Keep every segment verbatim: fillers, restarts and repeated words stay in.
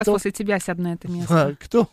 Кто? После тебя сяду на это место. А, кто?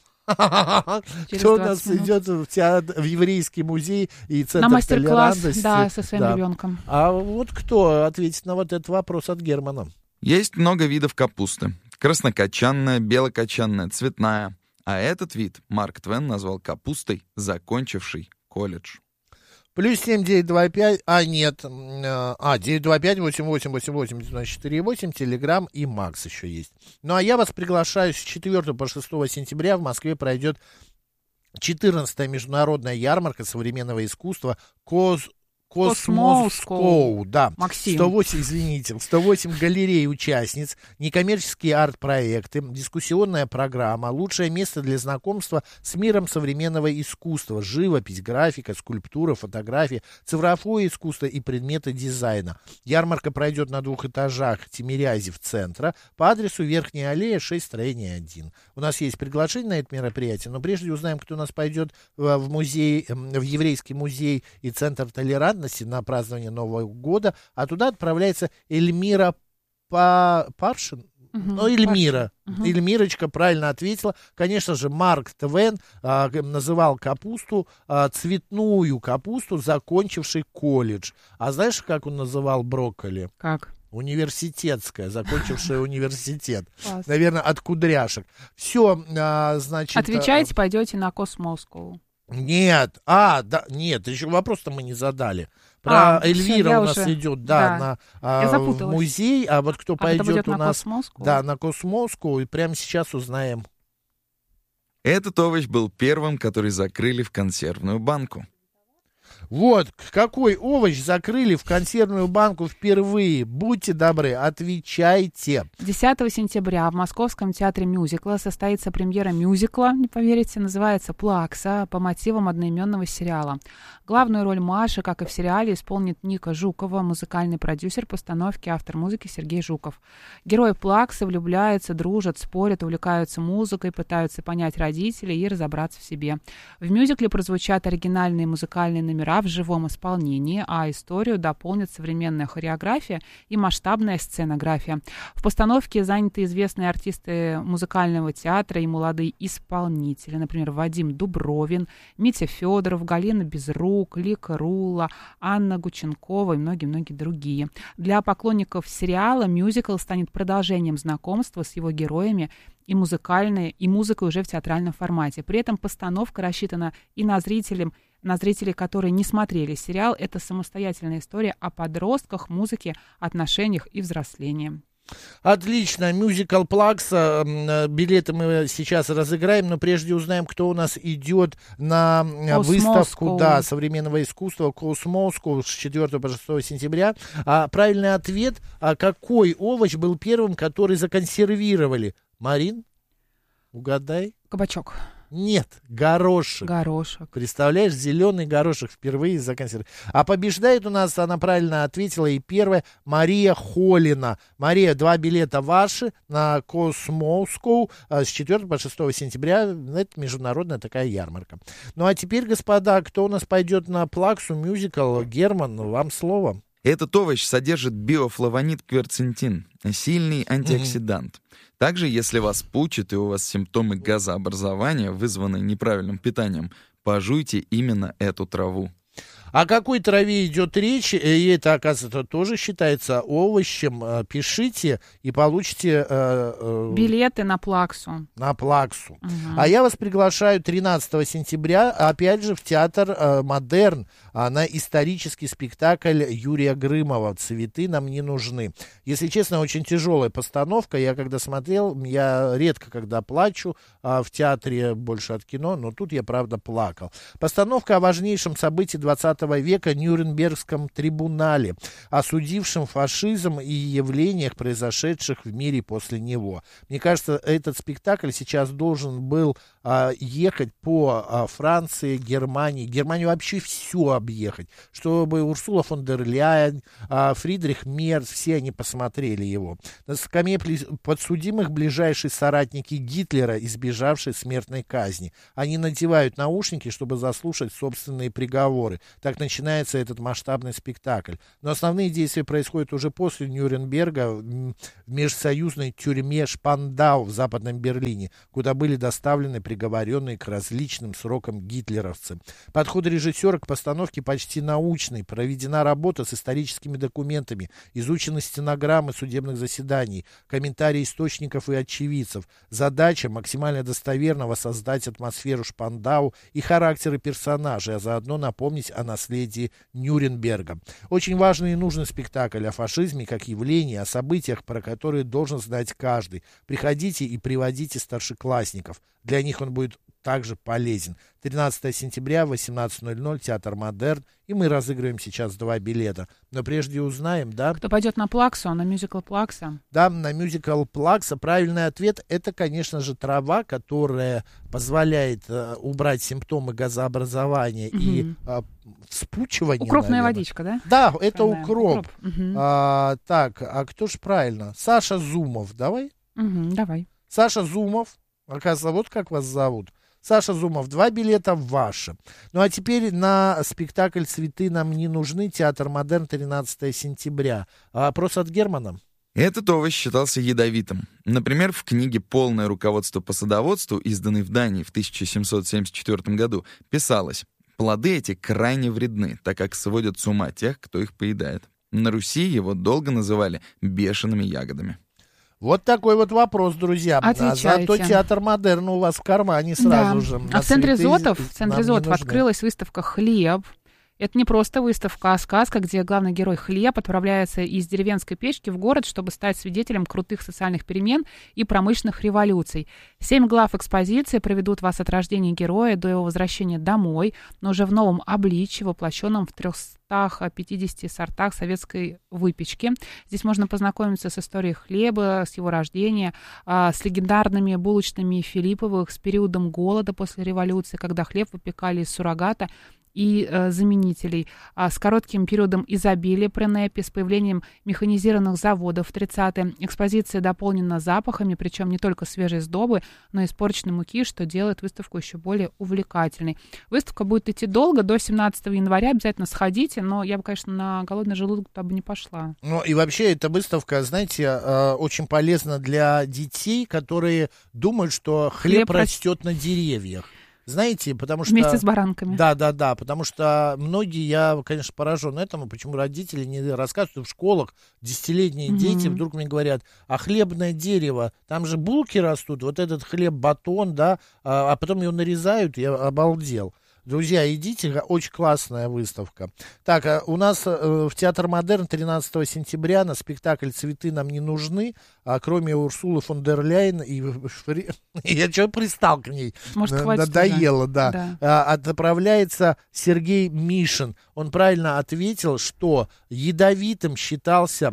Кто у нас минут. идет в, театр, в еврейский музей и центр на мастер-класс, толерантности? Да, со своим да. ребенком. А вот кто ответит на вот этот вопрос от Германа? Есть много видов капусты. Краснокочанная, белокочанная, цветная. А этот вид Марк Твен назвал капустой, закончивший колледж. Плюс семь девять два пять, а нет, а, девять два пять восемь восемь восемь восемь девять четыре восемь, Телеграм и Макс еще есть. Ну, а я вас приглашаю с четвёртого по шестого сентября в Москве пройдет четырнадцатая международная ярмарка современного искусства «Коз». Космоскоу, да. Максим. сто восемь, извините, сто восемь галерей участниц, некоммерческие арт-проекты, дискуссионная программа, лучшее место для знакомства с миром современного искусства, живопись, графика, скульптура, фотография, цифровое искусство и предметы дизайна. Ярмарка пройдет на двух этажах Тимирязев центра по адресу Верхняя аллея, шесть, строение один. У нас есть приглашение на это мероприятие, но прежде узнаем, кто у нас пойдет в музей, в еврейский музей и центр толерантности на празднование Нового года, а туда отправляется Эльмира Паршин. Uh-huh, ну, Эльмира. Uh-huh. Эльмирочка правильно ответила. Конечно же, Марк Твен а, называл капусту а, цветную капусту, закончивший колледж. А знаешь, как он называл брокколи? Как? Университетская, закончившая университет. Наверное, от кудряшек. Все, значит... Отвечаете, пойдете на Космоскоу. Нет, а, да, нет, еще вопрос-то мы не задали. Про а, Эльвира все, у нас уже... идет, да, да. на а, в музей, а вот кто а пойдет у на нас, Космоскоу? Да, на Космоскоу, и прямо сейчас узнаем. Этот овощ был первым, который закрыли в консервную банку. Вот, какой овощ закрыли в консервную банку впервые? Будьте добры, отвечайте. десятого сентября в Московском театре мюзикла состоится премьера мюзикла, не поверите, называется «Плакса» по мотивам одноименного сериала. Главную роль Маши, как и в сериале, исполнит Ника Жукова, музыкальный продюсер постановки, автор музыки Сергей Жуков. Герои «Плаксы» влюбляются, дружат, спорят, увлекаются музыкой, пытаются понять родителей и разобраться в себе. В мюзикле прозвучат оригинальные музыкальные номера в живом исполнении, а историю дополнит современная хореография и масштабная сценография. В постановке заняты известные артисты музыкального театра и молодые исполнители, например, Вадим Дубровин, Митя Федоров, Галина Безрук, Лика Рула, Анна Гученкова и многие-многие другие. Для поклонников сериала мюзикл станет продолжением знакомства с его героями и музыкальной, и музыкой уже в театральном формате. При этом постановка рассчитана и на зрителей, на зрителей, которые не смотрели сериал. Это самостоятельная история о подростках, музыке, отношениях и взрослении. Отлично, мюзикл «Плакса». Билеты мы сейчас разыграем, но прежде узнаем, кто у нас идет на выставку да, современного искусства «Космоскоу» с четвёртого по шестого сентября. А правильный ответ, а какой овощ был первым, который законсервировали? Марин, угадай. Кабачок. Нет, горошек. Горошек. Представляешь, зеленый горошек впервые законсервирован. А побеждает у нас, она правильно ответила, и первая Мария Холина. Мария, два билета ваши на Космоскоу с четвёртого по шестого сентября. Это международная такая ярмарка. Ну а теперь, господа, кто у нас пойдет на Плаксу мюзикл? Герман, вам слово. Этот овощ содержит биофлавонид кверцетин, сильный антиоксидант. Mm-hmm. Также, если вас пучит и у вас симптомы газообразования, вызванные неправильным питанием, пожуйте именно эту траву. О какой траве идет речь, и это, оказывается, тоже считается овощем. Пишите и получите... Э, э, билеты на Плаксу. На Плаксу. Угу. А я вас приглашаю тринадцатого сентября, опять же, в театр э, «Модерн» на исторический спектакль Юрия Грымова «Цветы нам не нужны». Если честно, очень тяжелая постановка. Я когда смотрел, я редко когда плачу а в театре, больше от кино, но тут я, правда, плакал. Постановка о важнейшем событии двадцатого века Нюрнбергском трибунале, осудившем фашизм и явлениях, произошедших в мире после него. Мне кажется, этот спектакль сейчас должен был а, ехать по а, Франции, Германии, Германию вообще всю объехать, чтобы Урсула фон дер Ляйен, а, Фридрих Мерц, все они посмотрели его. На скамье подсудимых ближайшие соратники Гитлера, избежавшие смертной казни. Они надевают наушники, чтобы заслушать собственные приговоры. Так начинается этот масштабный спектакль. Но основные действия происходят уже после Нюрнберга в межсоюзной тюрьме Шпандау в Западном Берлине, куда были доставлены приговоренные к различным срокам гитлеровцы. Подход режиссера к постановке почти научный. Проведена работа с историческими документами, изучены стенограммы судебных заседаний, комментарии источников и очевидцев. Задача максимально достоверно воссоздать атмосферу Шпандау и характеры персонажей, а заодно напомнить о наследии Нюрнберга. Очень важный и нужный спектакль о фашизме как явлении, о событиях, про которые должен знать каждый. Приходите и приводите старшеклассников. Для них он будет также полезен. тринадцатого сентября, восемнадцать ноль ноль, Театр Модерн. И мы разыгрываем сейчас два билета. Но прежде узнаем, да? Кто пойдет на Плаксу, на мюзикл Плакса? Да, на мюзикл Плакса. Правильный ответ — это, конечно же, трава, которая позволяет э, убрать симптомы газообразования угу. и э, вспучивания. Укропная наверное. водичка, да? Да, это Правильно. укроп. укроп. Угу. А, так, а кто ж правильно? Саша Зумов, давай? Угу, давай. Саша Зумов. Оказывается, вот как вас зовут. Саша Зумов, два билета ваши. Ну а теперь на спектакль «Цветы нам не нужны», Театр Модерн, тринадцатого сентября. А вопрос от Германа. Этот овощ считался ядовитым. Например, в книге «Полное руководство по садоводству», изданной в Дании в тысяча семьсот семьдесят четвёртом году, писалось: «Плоды эти крайне вредны, так как сводят с ума тех, кто их поедает». На Руси его долго называли бешеными ягодами. Вот такой вот вопрос, друзья. Отвечайте. А зато Театр Модерн у вас в кармане сразу да. же. А в центре цветы Зотов, в центре Зотов нужны. открылась выставка «Хлеб». Это не просто выставка, а сказка, где главный герой Хлеб отправляется из деревенской печки в город, чтобы стать свидетелем крутых социальных перемен и промышленных революций. Семь глав экспозиции проведут вас от рождения героя до его возвращения домой, но уже в новом обличье, воплощенном в трехстах пятидесяти сортах советской выпечки. Здесь можно познакомиться с историей хлеба, с его рождения, с легендарными булочными Филипповых, с периодом голода после революции, когда хлеб выпекали из суррогата и э, заменителей, а с коротким периодом изобилия при НЭПе, с появлением механизированных заводов в тридцатые. Экспозиция дополнена запахами, причем не только свежей сдобы, но и испорченной муки, что делает выставку еще более увлекательной. Выставка будет идти долго, до семнадцатого января, обязательно сходите, но я бы, конечно, на голодный желудок туда бы не пошла. Ну и вообще эта выставка, знаете, э, очень полезна для детей, которые думают, что хлеб, хлеб растет на деревьях. Знаете, потому что... Вместе с баранками. Да, да, да, потому что многие, я, конечно, поражен этому, почему родители не рассказывают, в школах десятилетние mm-hmm. дети вдруг мне говорят, а хлебное дерево, там же булки растут, вот этот хлеб-батон, да, а, а потом его нарезают, я обалдел. Друзья, идите, очень классная выставка. Так, у нас э, в Театр Модерн тринадцатого сентября на спектакль «Цветы нам не нужны», а кроме Урсулы фон дер Ляйен и Шфри... Я что пристал к ней? Может, хватит надоело, уже? да. да. А, отправляется Сергей Мишин. Он правильно ответил, что ядовитым считался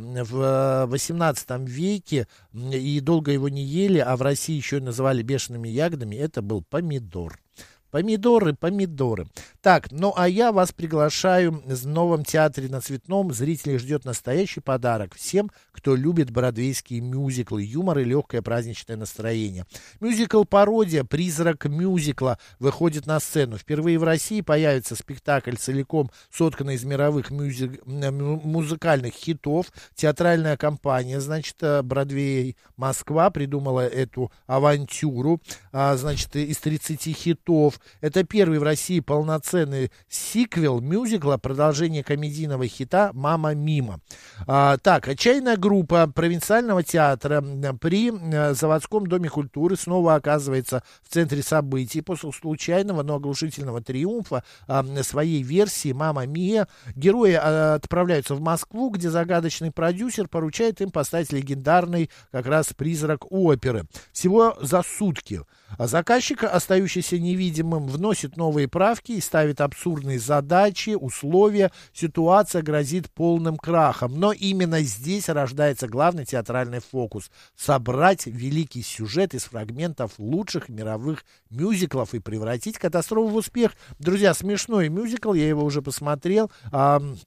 в восемнадцатом веке, и долго его не ели, а в России еще называли бешеными ягодами. Это был помидор. Помидоры, помидоры. Так, ну а я вас приглашаю в новом театре на Цветном. Зрителей ждет настоящий подарок всем, кто любит бродвейские мюзиклы, юмор и легкое праздничное настроение. Мюзикл-пародия «Призрак мюзикла» выходит на сцену. Впервые в России появится спектакль, целиком сотканный из мировых мюзик... музыкальных хитов. Театральная компания, значит, Бродвей Москва придумала эту авантюру, а, значит, из тридцати хитов. Это первый в России полноценный сиквел мюзикла, продолжение комедийного хита «Мама Мима». А, так, отчаянная группа провинциального театра при Заводском доме культуры снова оказывается в центре событий. После случайного, но оглушительного триумфа а, своей версии «Мама Мия» герои а, отправляются в Москву, где загадочный продюсер поручает им поставить легендарный как раз призрак оперы. Всего за сутки. А заказчик, остающийся невидимым, вносит новые правки и ставит абсурдные задачи, условия. Ситуация грозит полным крахом. Но именно здесь рождается главный театральный фокус — собрать великий сюжет из фрагментов лучших мировых мюзиклов и превратить катастрофу в успех. Друзья, смешной мюзикл, я его уже посмотрел. А,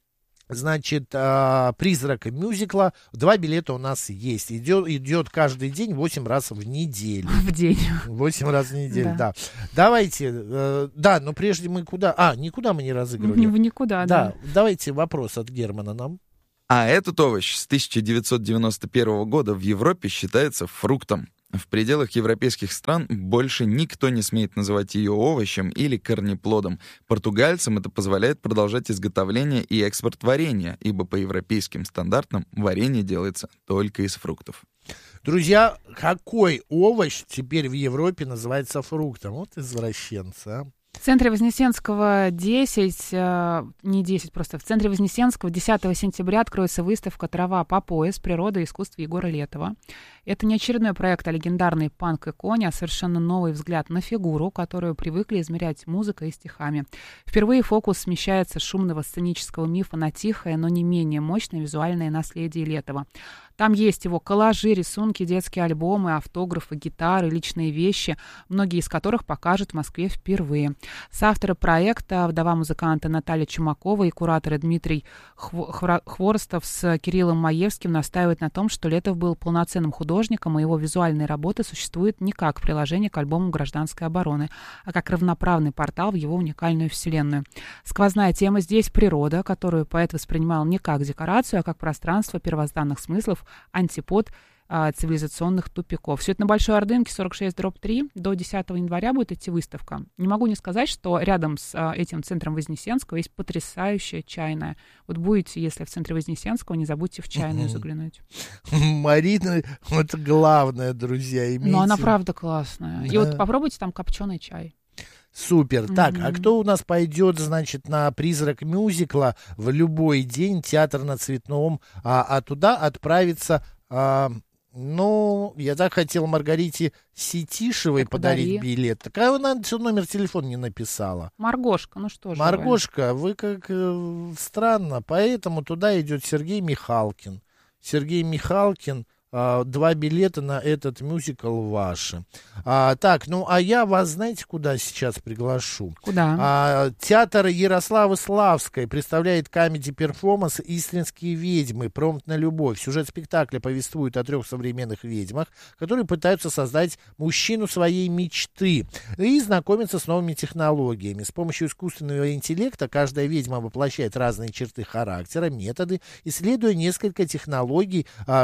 Значит, а, «Призрак» мюзикла. Два билета у нас есть. Идет, идет каждый день, восемь раз в неделю. В день. Восемь раз в неделю, Да. да. Давайте, э, да, но прежде мы куда... А, никуда мы не разыгрывали. В никуда, да. Да, давайте вопрос от Германа нам. А этот овощ с тысяча девятьсот девяносто первого года в Европе считается фруктом. В пределах европейских стран больше никто не смеет называть ее овощем или корнеплодом. Португальцам это позволяет продолжать изготовление и экспорт варенья, ибо по европейским стандартам варенье делается только из фруктов. Друзья, какой овощ теперь в Европе называется фруктом? Вот извращенцы, а. В центре Вознесенского десять, э, не десять просто, в центре Вознесенского десятого сентября откроется выставка «Трава по пояс. Природа и искусство Егора Летова». Это не очередной проект о легендарной панк-иконе, а совершенно новый взгляд на фигуру, которую привыкли измерять музыкой и стихами. Впервые фокус смещается с шумного сценического мифа на тихое, но не менее мощное визуальное наследие Летова. Там есть его коллажи, рисунки, детские альбомы, автографы, гитары, личные вещи, многие из которых покажут в Москве впервые. Соавторы проекта, вдова музыканта Наталья Чумакова и кураторы Дмитрий Хво- Хворостов с Кириллом Маевским настаивают на том, что Летов был полноценным художником, и его визуальные работы существуют не как приложение к альбому «Гражданской обороны», а как равноправный портал в его уникальную вселенную. Сквозная тема здесь — природа, которую поэт воспринимал не как декорацию, а как пространство первозданных смыслов, антипод а, цивилизационных тупиков. Все это на Большой Ордынке, сорок шесть дробь три. До десятого января будет идти выставка. Не могу не сказать, что рядом с а, этим центром Вознесенского есть потрясающая чайная. Вот будете, если в центре Вознесенского, не забудьте в чайную заглянуть. Марина, вот главное, друзья, имейте... Но она правда классная. И Да. вот попробуйте там копченый чай. Супер. Так, а Мгм. кто у нас пойдет, значит, на «Призрак» мюзикла в любой день, театр на Цветном, а, а туда отправится, а, ну, я так хотел Маргарите Сетишевой Так подарить подари. билет. Так а она всё номер телефона не написала. Маргошка, ну что же. Маргошка, вы как э, странно, поэтому туда идет Сергей Михалкин. Сергей Михалкин, а, два билета на этот мюзикл ваши. А, так, ну а я вас, знаете, куда сейчас приглашу? Куда? А, театр Ярославы Славской представляет камеди-перформанс «Истринские ведьмы. Промпт на любовь». Сюжет спектакля повествует о трех современных ведьмах, которые пытаются создать мужчину своей мечты и знакомиться с новыми технологиями. С помощью искусственного интеллекта каждая ведьма воплощает разные черты характера, методы, исследуя несколько технологий,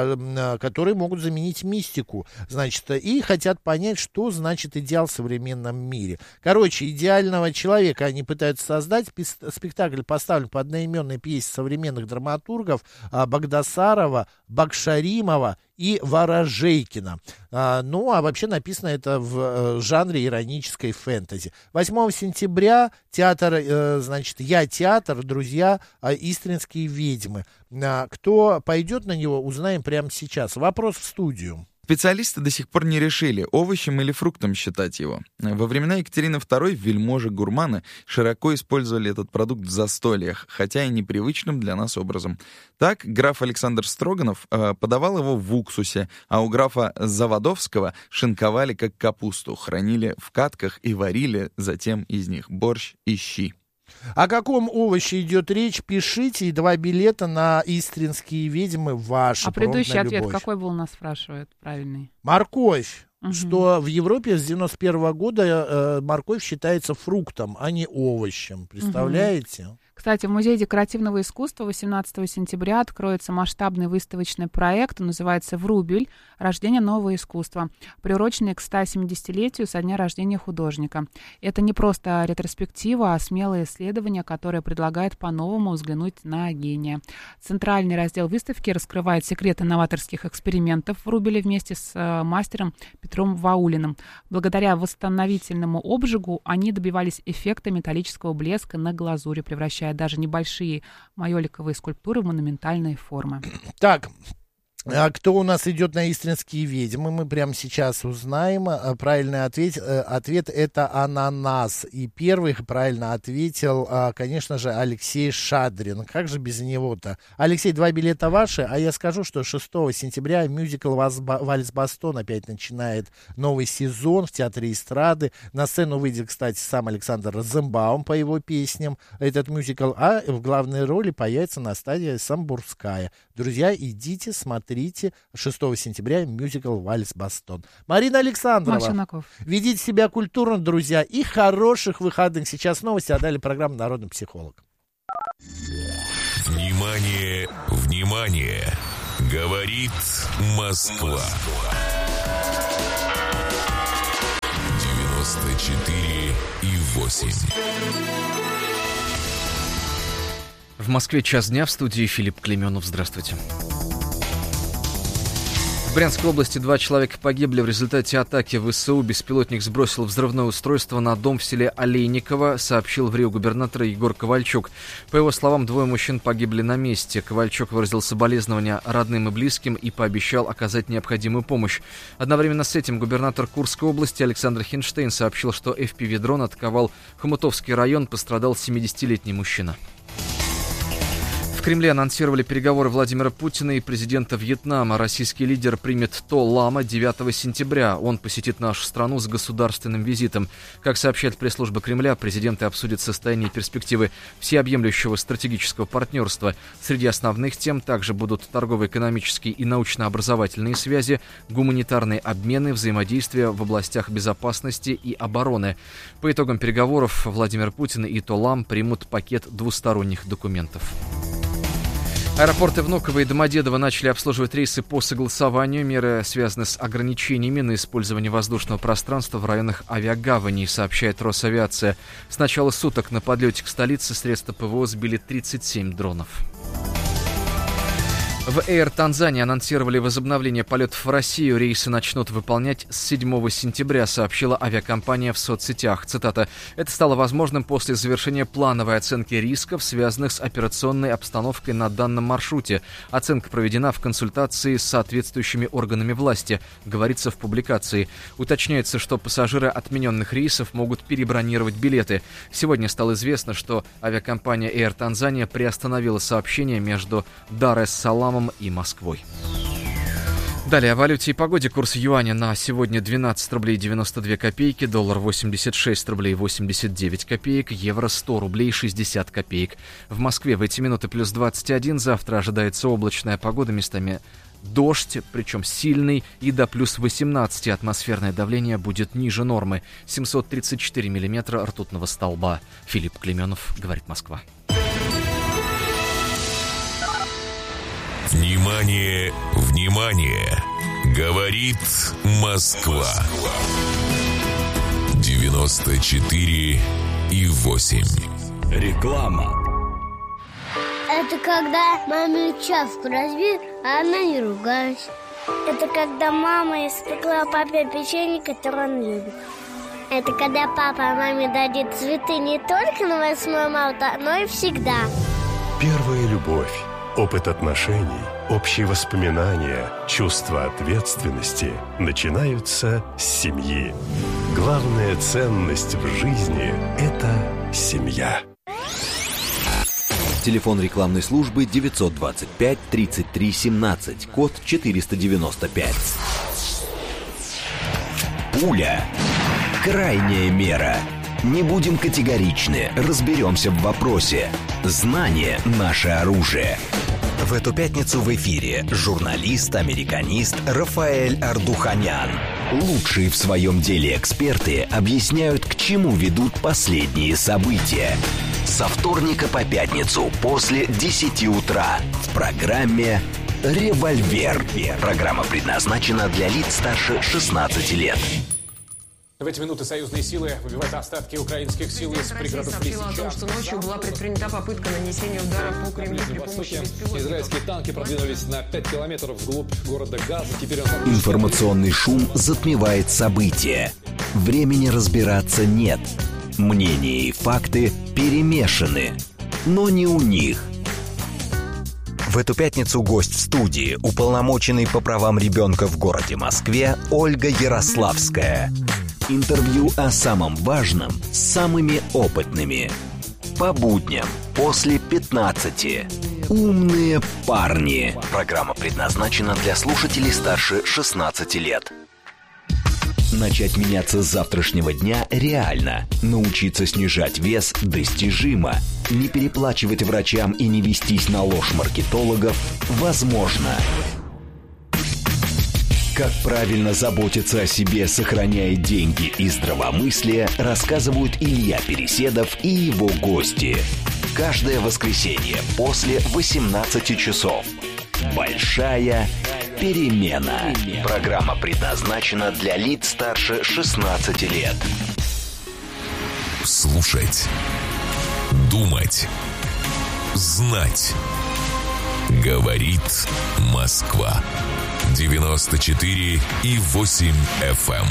а, которые могут заменить мистику, значит, и хотят понять, что значит идеал в современном мире. Короче, идеального человека они пытаются создать. Спектакль поставлен по одноименной пьесе современных драматургов а, Багдасарова, Бакшаримова и Ворожейкина. А, ну, а вообще написано это в э, жанре иронической фэнтези. восьмого сентября театр, э, значит, «Я театр», друзья, э, «Истринские ведьмы». А, кто пойдет на него, узнаем прямо сейчас. Вопрос в студию. Специалисты до сих пор не решили, овощем или фруктом считать его. Во времена Екатерины второй вельможи-гурманы широко использовали этот продукт в застольях, хотя и непривычным для нас образом. Так, граф Александр Строганов э, подавал его в уксусе, а у графа Заводовского шинковали как капусту, хранили в катках и варили затем из них борщ и щи. О каком овоще идет речь? Пишите, и два билета на «Истринские ведьмы» ваши. А предыдущий «Промпт на ответ любовь». какой был, нас спрашивают, правильный? Морковь. Мгм. Что в Европе с девяносто первого года э, морковь считается фруктом, а не овощем. Представляете? Кстати, в Музее декоративного искусства восемнадцатого сентября откроется масштабный выставочный проект, он называется «Врубель. Рождение нового искусства», приуроченный к ста семидесятилетию со дня рождения художника. Это не просто ретроспектива, а смелое исследование, которое предлагает по-новому взглянуть на гения. Центральный раздел выставки раскрывает секреты новаторских экспериментов в Врубеле вместе с э, мастером Петром Ваулиным. Благодаря восстановительному обжигу они добивались эффекта металлического блеска на глазури, превращая даже небольшие майоликовые скульптуры в монументальные формы. Так, А кто у нас идет на истринские ведьмы, мы прямо сейчас узнаем. Правильный ответ, ответ это ананас. И первый правильно ответил, конечно же, Алексей Шадрин. Как же без него-то? Алексей, два билета ваши, а я скажу, что шестого сентября мюзикл «Вальс Бастон» опять начинает новый сезон в Театре эстрады. На сцену выйдет, кстати, сам Александр Розенбаум по его песням. Этот мюзикл, а в главной роли появится Настасья Самбурская. Друзья, идите, смотрите. шестого сентября мюзикл «Вальс Бастон». Марина Александрова. Маша Наков. Ведите себя культурно, друзья, и хороших выходных. Сейчас новости, а далее программа «Народный психолог». Внимание, внимание! Говорит Москва. девяносто четыре и восемь. В Москве час дня, в студии Филипп Клеменов. Здравствуйте. В Брянской области два человека погибли в результате атаки ВСУ. Беспилотник сбросил взрывное устройство на дом в селе Олейниково, сообщил в РИО губернатор Егор Ковальчук. По его словам, двое мужчин погибли на месте. Ковальчук выразил соболезнования родным и близким и пообещал оказать необходимую помощь. Одновременно с этим губернатор Курской области Александр Хинштейн сообщил, что эф пи ви-дрон атаковал Хомутовский район, пострадал семидесятилетний мужчина. В Кремле анонсировали переговоры Владимира Путина и президента Вьетнама. Российский лидер примет То Лама девятого сентября. Он посетит нашу страну с государственным визитом. Как сообщает пресс-служба Кремля, президенты обсудят состояние и перспективы всеобъемлющего стратегического партнерства. Среди основных тем также будут торгово-экономические и научно-образовательные связи, гуманитарные обмены, взаимодействие в областях безопасности и обороны. По итогам переговоров Владимир Путин и То Лам примут пакет двусторонних документов. Аэропорты Внуково и Домодедово начали обслуживать рейсы по согласованию. Меры связаны с ограничениями на использование воздушного пространства в районах авиагаваней, сообщает Росавиация. С начала суток на подлете к столице средства ПВО сбили тридцать семь дронов. В Air Tanzania анонсировали возобновление полетов в Россию. Рейсы начнут выполнять с седьмого сентября, сообщила авиакомпания в соцсетях. Цитата. «Это стало возможным после завершения плановой оценки рисков, связанных с операционной обстановкой на данном маршруте. Оценка проведена в консультации с соответствующими органами власти», говорится в публикации. Уточняется, что пассажиры отмененных рейсов могут перебронировать билеты. Сегодня стало известно, что авиакомпания Air Tanzania приостановила сообщение между Дар-эс-Салам и Москвой. Далее о валюте и погоде. Курс юаня на сегодня двенадцать рублей девяносто две копейки, доллар восемьдесят шесть рублей восемьдесят девять копеек, евро сто рублей шестьдесят копеек. В Москве в эти минуты плюс двадцать один, завтра ожидается облачная погода, местами дождь, причем сильный, и до плюс восемнадцать атмосферное давление будет ниже нормы. семьсот тридцать четыре миллиметра ртутного столба. Филипп Клеменов, говорит Москва. Внимание, внимание! Говорит Москва. девяносто четыре и восемь. Реклама. Это когда маме чашку разбил, а она не ругалась. Это когда мама испекла папе печенье, которое он любит. Это когда папа маме дарит цветы не только на восьмое марта, но и всегда. Первая любовь. Опыт отношений, общие воспоминания, чувство ответственности начинаются с семьи. Главная ценность в жизни – это семья. Телефон рекламной службы девятьсот двадцать пять тридцать три семнадцать, код четыреста девяносто пять. Пуля. Крайняя мера. Не будем категоричны, разберемся в вопросе. Знание – наше оружие. В эту пятницу в эфире журналист-американист Рафаэль Ардуханян. Лучшие в своем деле эксперты объясняют, к чему ведут последние события. Со вторника по пятницу после десяти утра в программе «Револьвер». Программа предназначена для лиц старше шестнадцати лет. В эти минуты союзные силы выбивают остатки украинских сил из пригородов Лисичанска. о том, что ночью была предпринята попытка нанесения удара по Кремлю при помощи беспилотников. Израильские танки продвинулись на пять километров вглубь города Газа. Теперь он... Информационный шум затмевает события. Времени разбираться нет. Мнения и факты перемешаны. Но не у них. В эту пятницу гость в студии, уполномоченный по правам ребенка в городе Москве Ольга Ярославская. Интервью о самом важном с самыми опытными. По будням после пятнадцати. «Умные парни». Программа предназначена для слушателей старше шестнадцати лет. Начать меняться с завтрашнего дня реально. Научиться снижать вес достижимо. Не переплачивать врачам и не вестись на ложь маркетологов возможно. Как правильно заботиться о себе, сохраняя деньги и здравомыслие, рассказывают Илья Переседов и его гости. Каждое воскресенье после восемнадцати часов. Большая перемена. Программа предназначена для лиц старше шестнадцати лет. Слушать. Думать. Знать. Говорит Москва. девяносто четыре и восемь эф эм.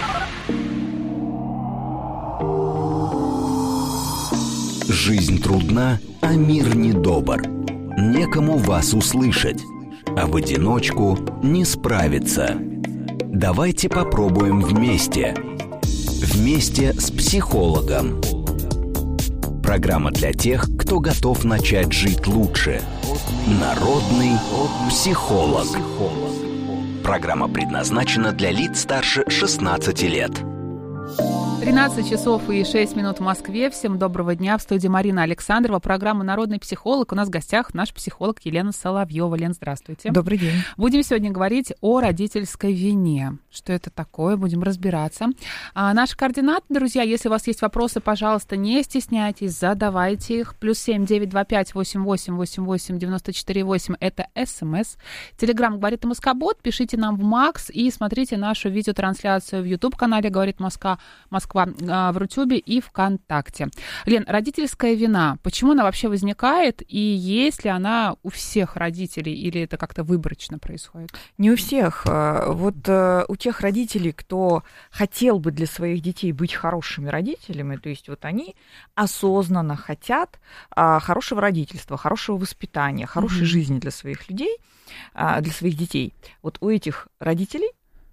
Жизнь трудна, а мир недобр. Некому вас услышать, а в одиночку не справиться. Давайте попробуем вместе. Вместе с психологом. Программа для тех, кто готов начать жить лучше. Народный психолог. Программа предназначена для лиц старше шестнадцати лет. тринадцать часов и шесть минут в Москве. Всем доброго дня. В студии Марина Александрова. Программа «Народный психолог». У нас в гостях наш психолог Елена Соловьева. Лен, здравствуйте. Добрый день. Будем сегодня говорить о родительской вине. Что это такое? Будем разбираться. А наши координаты, друзья, если у вас есть вопросы, пожалуйста, не стесняйтесь, задавайте их. Плюс семь девять два пять восемь восемь восемь восемь девяносто четыре восемь. Это СМС. Телеграм «Говорит Москобот». Пишите нам в Макс и смотрите нашу видеотрансляцию в YouTube-канале «Говорит Москва». Москва в Рутюбе и ВКонтакте. Лен, родительская вина, почему она вообще возникает, и есть ли она у всех родителей, или это как-то выборочно происходит? Не у всех. Вот у тех родителей, кто хотел бы для своих детей быть хорошими родителями, то есть вот они осознанно хотят хорошего родительства, хорошего воспитания, хорошей mm-hmm. жизни для своих людей, для своих детей. Вот у этих родителей,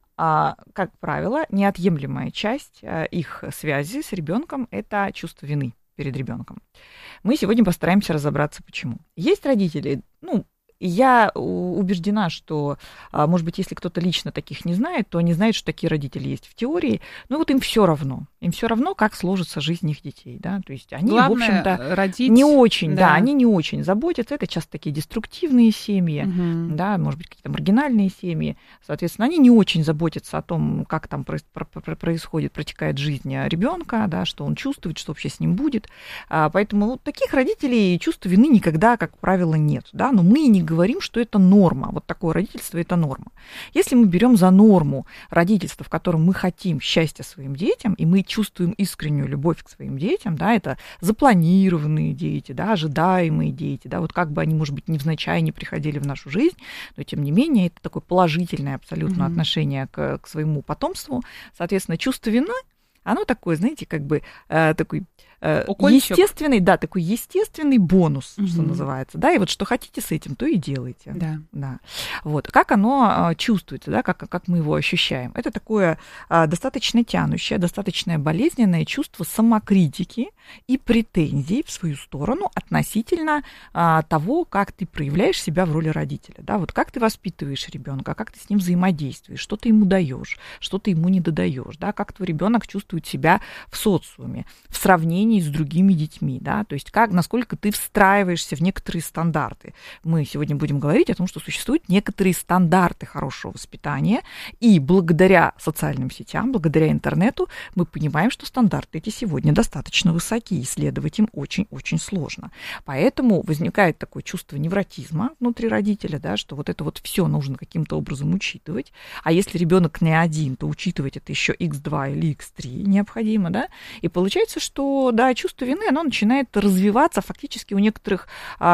как правило, неотъемлемая часть их связи с ребенком – это чувство вины перед ребенком. Мы сегодня постараемся разобраться, почему. Есть родители, ну, я убеждена, что, может быть, если кто-то лично таких не знает, то они знают, что такие родители есть в теории, но вот им все равно. Им все равно, как сложится жизнь их детей, да, то есть они, главное, в общем-то, родить, не очень, да. да, они не очень заботятся, это часто такие деструктивные семьи, угу. да, может быть, какие-то маргинальные семьи, соответственно, они не очень заботятся о том, как там происходит, протекает жизнь ребенка, да, что он чувствует, что вообще с ним будет, поэтому вот таких родителей чувства вины никогда, как правило, нет, да, но мы не говорим, что это норма, вот такое родительство – это норма. Если мы берем за норму родительства, в котором мы хотим счастья своим детям, и мы чувствуем искреннюю любовь к своим детям, да, это запланированные дети, да, ожидаемые дети, да, вот как бы они, может быть, невзначай не приходили в нашу жизнь, но, тем не менее, это такое положительное абсолютно mm-hmm. отношение к, к своему потомству. Соответственно, чувство вины, оно такое, знаете, как бы э, такой... Укольчик. Естественный, да, такой естественный бонус, угу. что называется, да, и вот что хотите с этим, то и делайте. Да. Да. Вот, как оно чувствуется, да, как, как мы его ощущаем. Это такое достаточно тянущее, достаточно болезненное чувство самокритики и претензий в свою сторону относительно того, как ты проявляешь себя в роли родителя, да, вот как ты воспитываешь ребенка, как ты с ним взаимодействуешь, что ты ему даешь, что ты ему не додаешь, да, как твой ребенок чувствует себя в социуме, в сравнении с другими детьми, да, то есть как, насколько ты встраиваешься в некоторые стандарты. Мы сегодня будем говорить о том, что существуют некоторые стандарты хорошего воспитания, и благодаря социальным сетям, благодаря интернету мы понимаем, что стандарты эти сегодня достаточно высоки, и следовать им очень-очень сложно. Поэтому возникает такое чувство невротизма внутри родителя, да, что вот это вот все нужно каким-то образом учитывать, а если ребенок не один, то учитывать это еще икс два или икс три необходимо, да, и получается, что да, чувство вины, оно начинает развиваться фактически у некоторых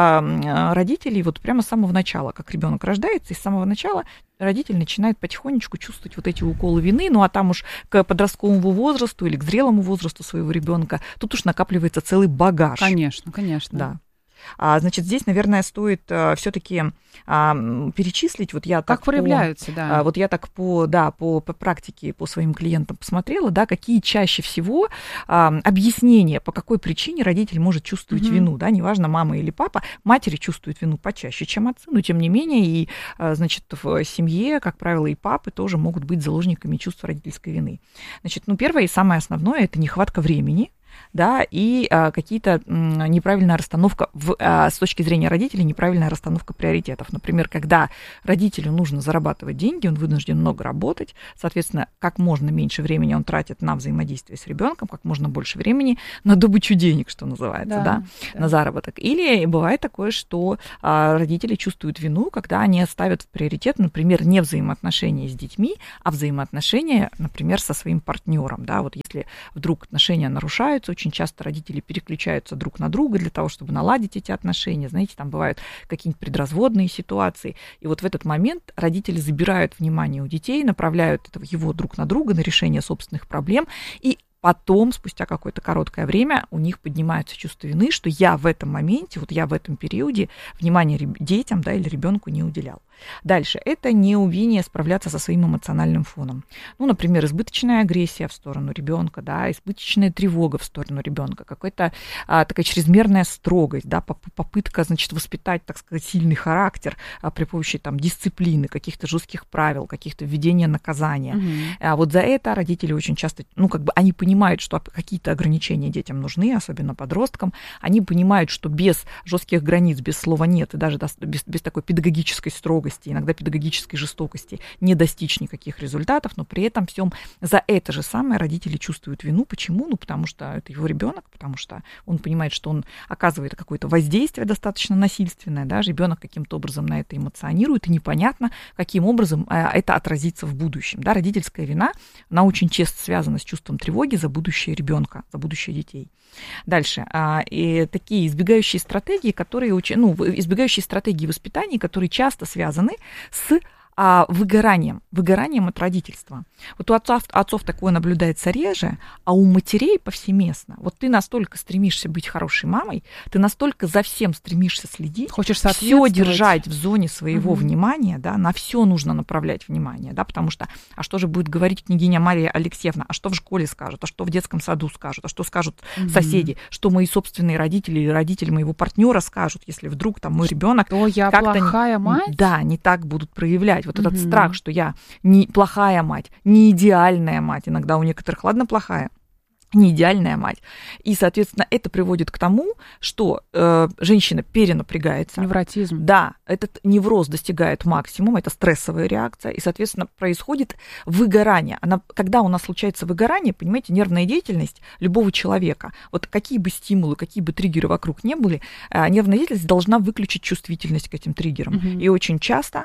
а, родителей вот прямо с самого начала, как ребенок рождается, и с самого начала родитель начинает потихонечку чувствовать вот эти уколы вины, ну а там уж к подростковому возрасту или к зрелому возрасту своего ребенка тут уж накапливается целый багаж. Конечно, конечно. Да. А, значит, здесь, наверное, стоит а, все-таки а, перечислить. Вот я как так проявляются, по, да. А, вот я так по, да, по, по практике, по своим клиентам посмотрела, да, какие чаще всего а, объяснения, по какой причине родитель может чувствовать mm-hmm. вину, да, неважно, мама или папа. Матери чувствуют вину почаще, чем отцы, но тем не менее, и, а, значит, в семье, как правило, и папы тоже могут быть заложниками чувства родительской вины. Значит, ну, первое и самое основное – это нехватка времени, да, и а, какие-то м, неправильная расстановка, в, а, с точки зрения родителей, неправильная расстановка приоритетов. Например, когда родителю нужно зарабатывать деньги, он вынужден много работать, соответственно, как можно меньше времени он тратит на взаимодействие с ребенком, как можно больше времени на добычу денег, что называется, да, да, да. на заработок. Или бывает такое, что а, родители чувствуют вину, когда они ставят в приоритет, например, не взаимоотношения с детьми, а взаимоотношения, например, со своим партнером. Да, вот если вдруг отношения нарушаются, очень часто родители переключаются друг на друга для того, чтобы наладить эти отношения. Знаете, там бывают какие-нибудь предразводные ситуации. И вот в этот момент родители забирают внимание у детей, направляют это его друг на друга, на решение собственных проблем. И потом, спустя какое-то короткое время, у них поднимается чувство вины, что я в этом моменте, вот я в этом периоде внимания детям, да, или ребенку не уделял. Дальше. Это неумение справляться со своим эмоциональным фоном. Ну, например, избыточная агрессия в сторону ребенка, да, избыточная тревога в сторону ребенка, какая-то а, такая чрезмерная строгость, да, попытка, значит, воспитать, так сказать, сильный характер а, при помощи там дисциплины, каких-то жестких правил, каких-то введения наказания. Mm-hmm. А вот за это родители очень часто, ну, как бы они понимают, что какие-то ограничения детям нужны, особенно подросткам. Они понимают, что без жестких границ, без слова «нет» и даже без, без такой педагогической строгости, иногда педагогической жестокости не достичь никаких результатов, но при этом всем за это же самое родители чувствуют вину. Почему? Ну, потому что это его ребенок, потому что он понимает, что он оказывает какое-то воздействие достаточно насильственное, да, ребенок каким-то образом на это эмоционирует, и непонятно, каким образом это отразится в будущем. Да, родительская вина, она очень часто связана с чувством тревоги за будущее ребенка, за будущее детей. Дальше. И такие избегающие стратегии, которые, ну, избегающие стратегии воспитания, которые часто связаны с а, выгоранием, выгоранием от родительства. Вот у отцов, отцов такое наблюдается реже, а у матерей повсеместно. Вот ты настолько стремишься быть хорошей мамой, ты настолько за всем стремишься следить, хочешь все держать в зоне своего угу. внимания, да, на все нужно направлять внимание, да, потому что, а что же будет говорить княгиня Мария Алексеевна, а что в школе скажут, а что в детском саду скажут, а что скажут угу. соседи, что мои собственные родители или родители моего партнера скажут, если вдруг там мой ребенок я как-то плохая мать? Да, не так будут проявлять. Вот этот mm-hmm. страх, что я не плохая мать, не идеальная мать, иногда у некоторых, ладно, плохая, не идеальная мать. И, соответственно, это приводит к тому, что э, женщина перенапрягается. Невротизм. Да, этот невроз достигает максимума, это стрессовая реакция, и, соответственно, происходит выгорание. Она, когда у нас случается выгорание, понимаете, нервная деятельность любого человека, вот какие бы стимулы, какие бы триггеры вокруг не были, э, нервная деятельность должна выключить чувствительность к этим триггерам. Mm-hmm. И очень часто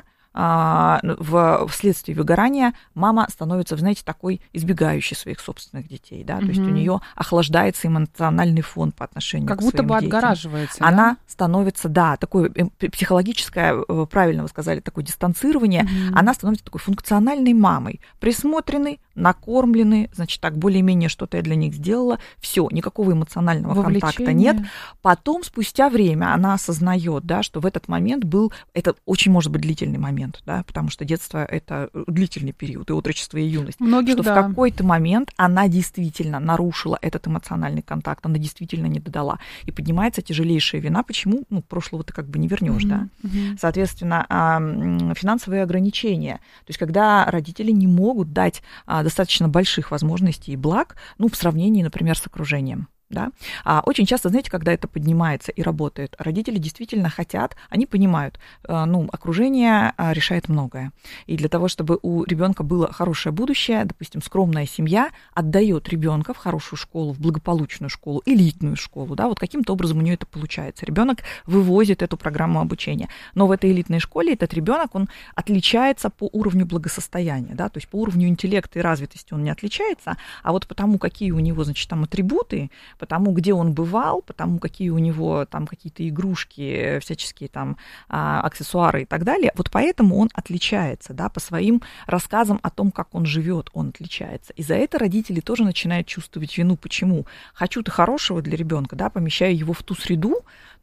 В, вследствие выгорания мама становится, вы знаете, такой избегающей своих собственных детей, да, mm-hmm. то есть у нее охлаждается эмоциональный фон по отношению как к своим детям. Как будто бы отгораживается. Она да? становится, да, такое психологическое, правильно вы сказали, такое дистанцирование, mm-hmm. она становится такой функциональной мамой, присмотренной, накормлены, значит, так, более-менее что-то я для них сделала, все, никакого эмоционального Вовлечение. контакта нет. Потом, спустя время, она осознает, да, что в этот момент был, это очень может быть длительный момент, да, потому что детство — это длительный период, и отрочество, и юность, Многих, что да. в какой-то момент она действительно нарушила этот эмоциональный контакт, она действительно не додала, и поднимается тяжелейшая вина, почему, ну, прошлого ты как бы не вернешь, mm-hmm. да. Mm-hmm. Соответственно, финансовые ограничения, то есть когда родители не могут дать достаточно больших возможностей и благ, ну, в сравнении, например, с окружением. Да? А очень часто, знаете, когда это поднимается и работает, родители действительно хотят, они понимают, ну, окружение решает многое. И для того, чтобы у ребенка было хорошее будущее, допустим, скромная семья отдает ребенка в хорошую школу, в благополучную школу, элитную школу, да, вот каким-то образом у нее это получается. Ребенок вывозит эту программу обучения. Но в этой элитной школе этот ребенок, он отличается по уровню благосостояния, да, то есть по уровню интеллекта и развитости он не отличается, а вот потому, какие у него, значит, там атрибуты, потому где он бывал, потому какие у него там какие-то игрушки, всяческие там аксессуары и так далее, вот поэтому он отличается, да, по своим рассказам о том, как он живет, он отличается. И за это родители тоже начинают чувствовать вину. Почему? Хочу-то хорошего для ребенка, да, помещаю его в ту среду, ну,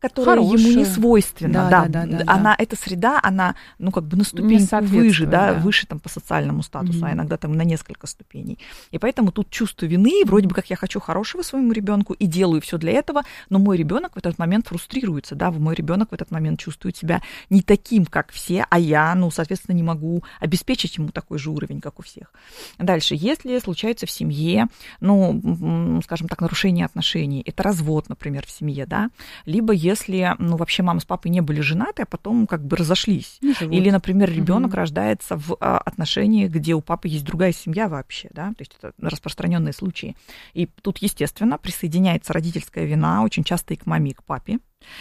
которая Хорошая. ему не свойственна. Да, да, да, да, да, она, да. эта среда, она, ну, как бы на ступеньку выше, да, да. выше там по социальному статусу, Мгм. а иногда там на несколько ступеней. И поэтому тут чувство вины, вроде бы как я хочу хорошего своему ребенку и делаю все для этого, но мой ребенок в этот момент фрустрируется, да, мой ребенок в этот момент чувствует себя не таким, как все, а я, ну, соответственно, не могу обеспечить ему такой же уровень, как у всех. Дальше, если случается в семье, ну, м, скажем так, нарушение отношений, это развод, например, в семье, да, либо если, ну, вообще мама с папой не были женаты, а потом как бы разошлись. Не живут. Или, например, ребенок Мгм. рождается в а, отношениях, где у папы есть другая семья вообще, да, то есть это распространенные случаи. И тут, естественно, присоединяется родительская вина, очень часто и к маме, и к папе,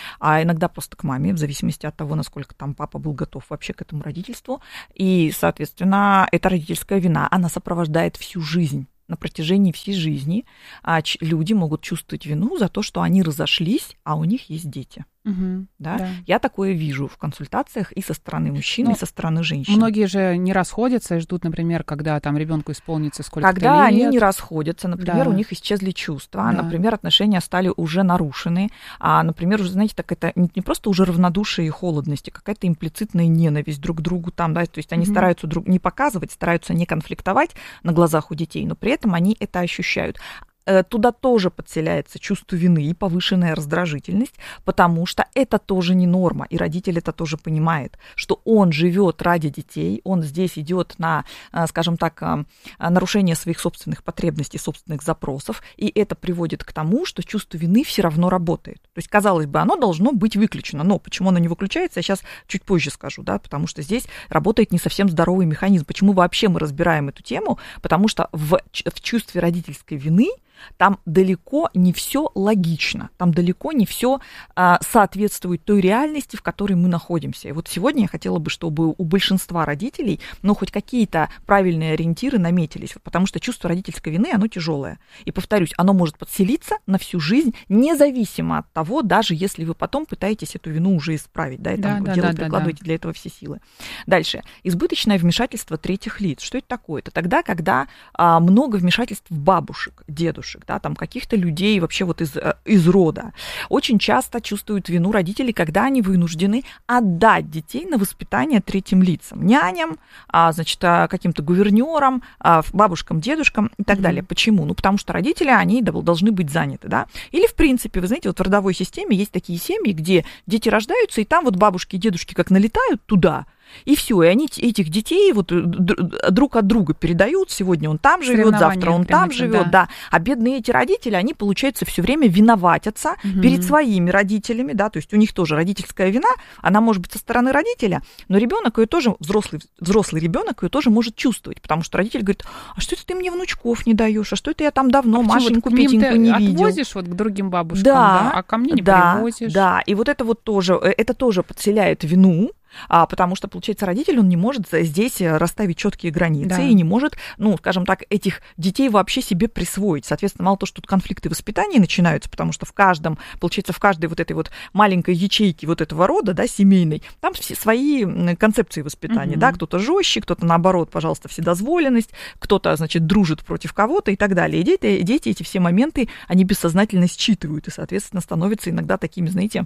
а иногда просто к маме, в зависимости от того, насколько там папа был готов вообще к этому родительству. И, соответственно, эта родительская вина, она сопровождает всю жизнь. На протяжении всей жизни а, ч- люди могут чувствовать вину за то, что они разошлись, а у них есть дети. Мгм. Да? Да. Я такое вижу в консультациях и со стороны мужчин, Ну, и со стороны женщин. Многие же не расходятся и ждут, например, когда там ребенку исполнится сколько-то Когда лет. они не расходятся, например, Да. у них исчезли чувства, Да. например, отношения стали уже нарушены, а, например, уже, знаете, так это не не просто уже равнодушие и холодность, а какая-то имплицитная ненависть друг к другу там, да, то есть они Мгм. стараются друг не показывать, стараются не конфликтовать на глазах у детей, но при этом они это ощущают. Э, Туда тоже подселяется чувство вины и повышенная раздражительность, потому что это тоже не норма, и родитель это тоже понимает, что он живет ради детей, он здесь идет на, э, скажем так, э, нарушение своих собственных потребностей, собственных запросов, и это приводит к тому, что чувство вины все равно работает. То есть, казалось бы, оно должно быть выключено, но почему оно не выключается, я сейчас чуть позже скажу, да, потому что здесь работает не совсем здоровый механизм. Почему вообще мы разбираем эту тему? Потому что в, ч- в чувстве родительской вины там далеко не все логично, там далеко не все а, соответствует той реальности, в которой мы находимся. И вот сегодня я хотела бы, чтобы у большинства родителей, ну, хоть какие-то правильные ориентиры наметились, потому что чувство родительской вины, оно тяжелое. И, повторюсь, оно может подселиться на всю жизнь, независимо от того, даже если вы потом пытаетесь эту вину уже исправить, да, и там Да, да, делать, да, да, прикладываете да. для этого все силы. Дальше. Избыточное вмешательство третьих лиц. Что это такое? Это тогда, когда а, много вмешательств бабушек, дедушек, да, там каких-то людей вообще вот из, из рода. Очень часто чувствуют вину родители, когда они вынуждены отдать детей на воспитание третьим лицам, няням, а, значит, каким-то гувернерам, а, бабушкам, дедушкам и так mm-hmm. далее. Почему? Ну, потому что родители, они должны быть заняты, да. Или, в принципе, вы знаете, вот в родовой системе есть такие семьи, где дети рождаются, и там вот бабушки и дедушки как налетают туда, и все, и они этих детей вот друг от друга передают. Сегодня он там живет, завтра он там живет, да. да. А бедные эти родители, они, получается, все время виноватятся угу. перед своими родителями, да, то есть у них тоже родительская вина, она может быть со стороны родителя, но ребенок ее тоже, взрослый, взрослый ребенок ее тоже может чувствовать, потому что родитель говорит: а что это ты мне внучков не даешь, а что это я там давно а Машеньку, вот Петеньку не видел. Отвозишь вот к другим бабушкам, да, да, а ко мне не да, привозишь. Да, и вот это вот тоже, это тоже подселяет вину. А, потому что, получается, родитель, он не может здесь расставить четкие границы да. и не может, ну, скажем так, этих детей вообще себе присвоить. Соответственно, мало того, что тут конфликты воспитания начинаются, потому что в каждом, получается, в каждой вот этой вот маленькой ячейке вот этого рода, да, семейной, там все свои концепции воспитания, mm-hmm. да, кто-то жестче, кто-то, наоборот, пожалуйста, вседозволенность, кто-то, значит, дружит против кого-то и так далее. И дети, дети эти все моменты, они бессознательно считывают и, соответственно, становятся иногда такими, знаете,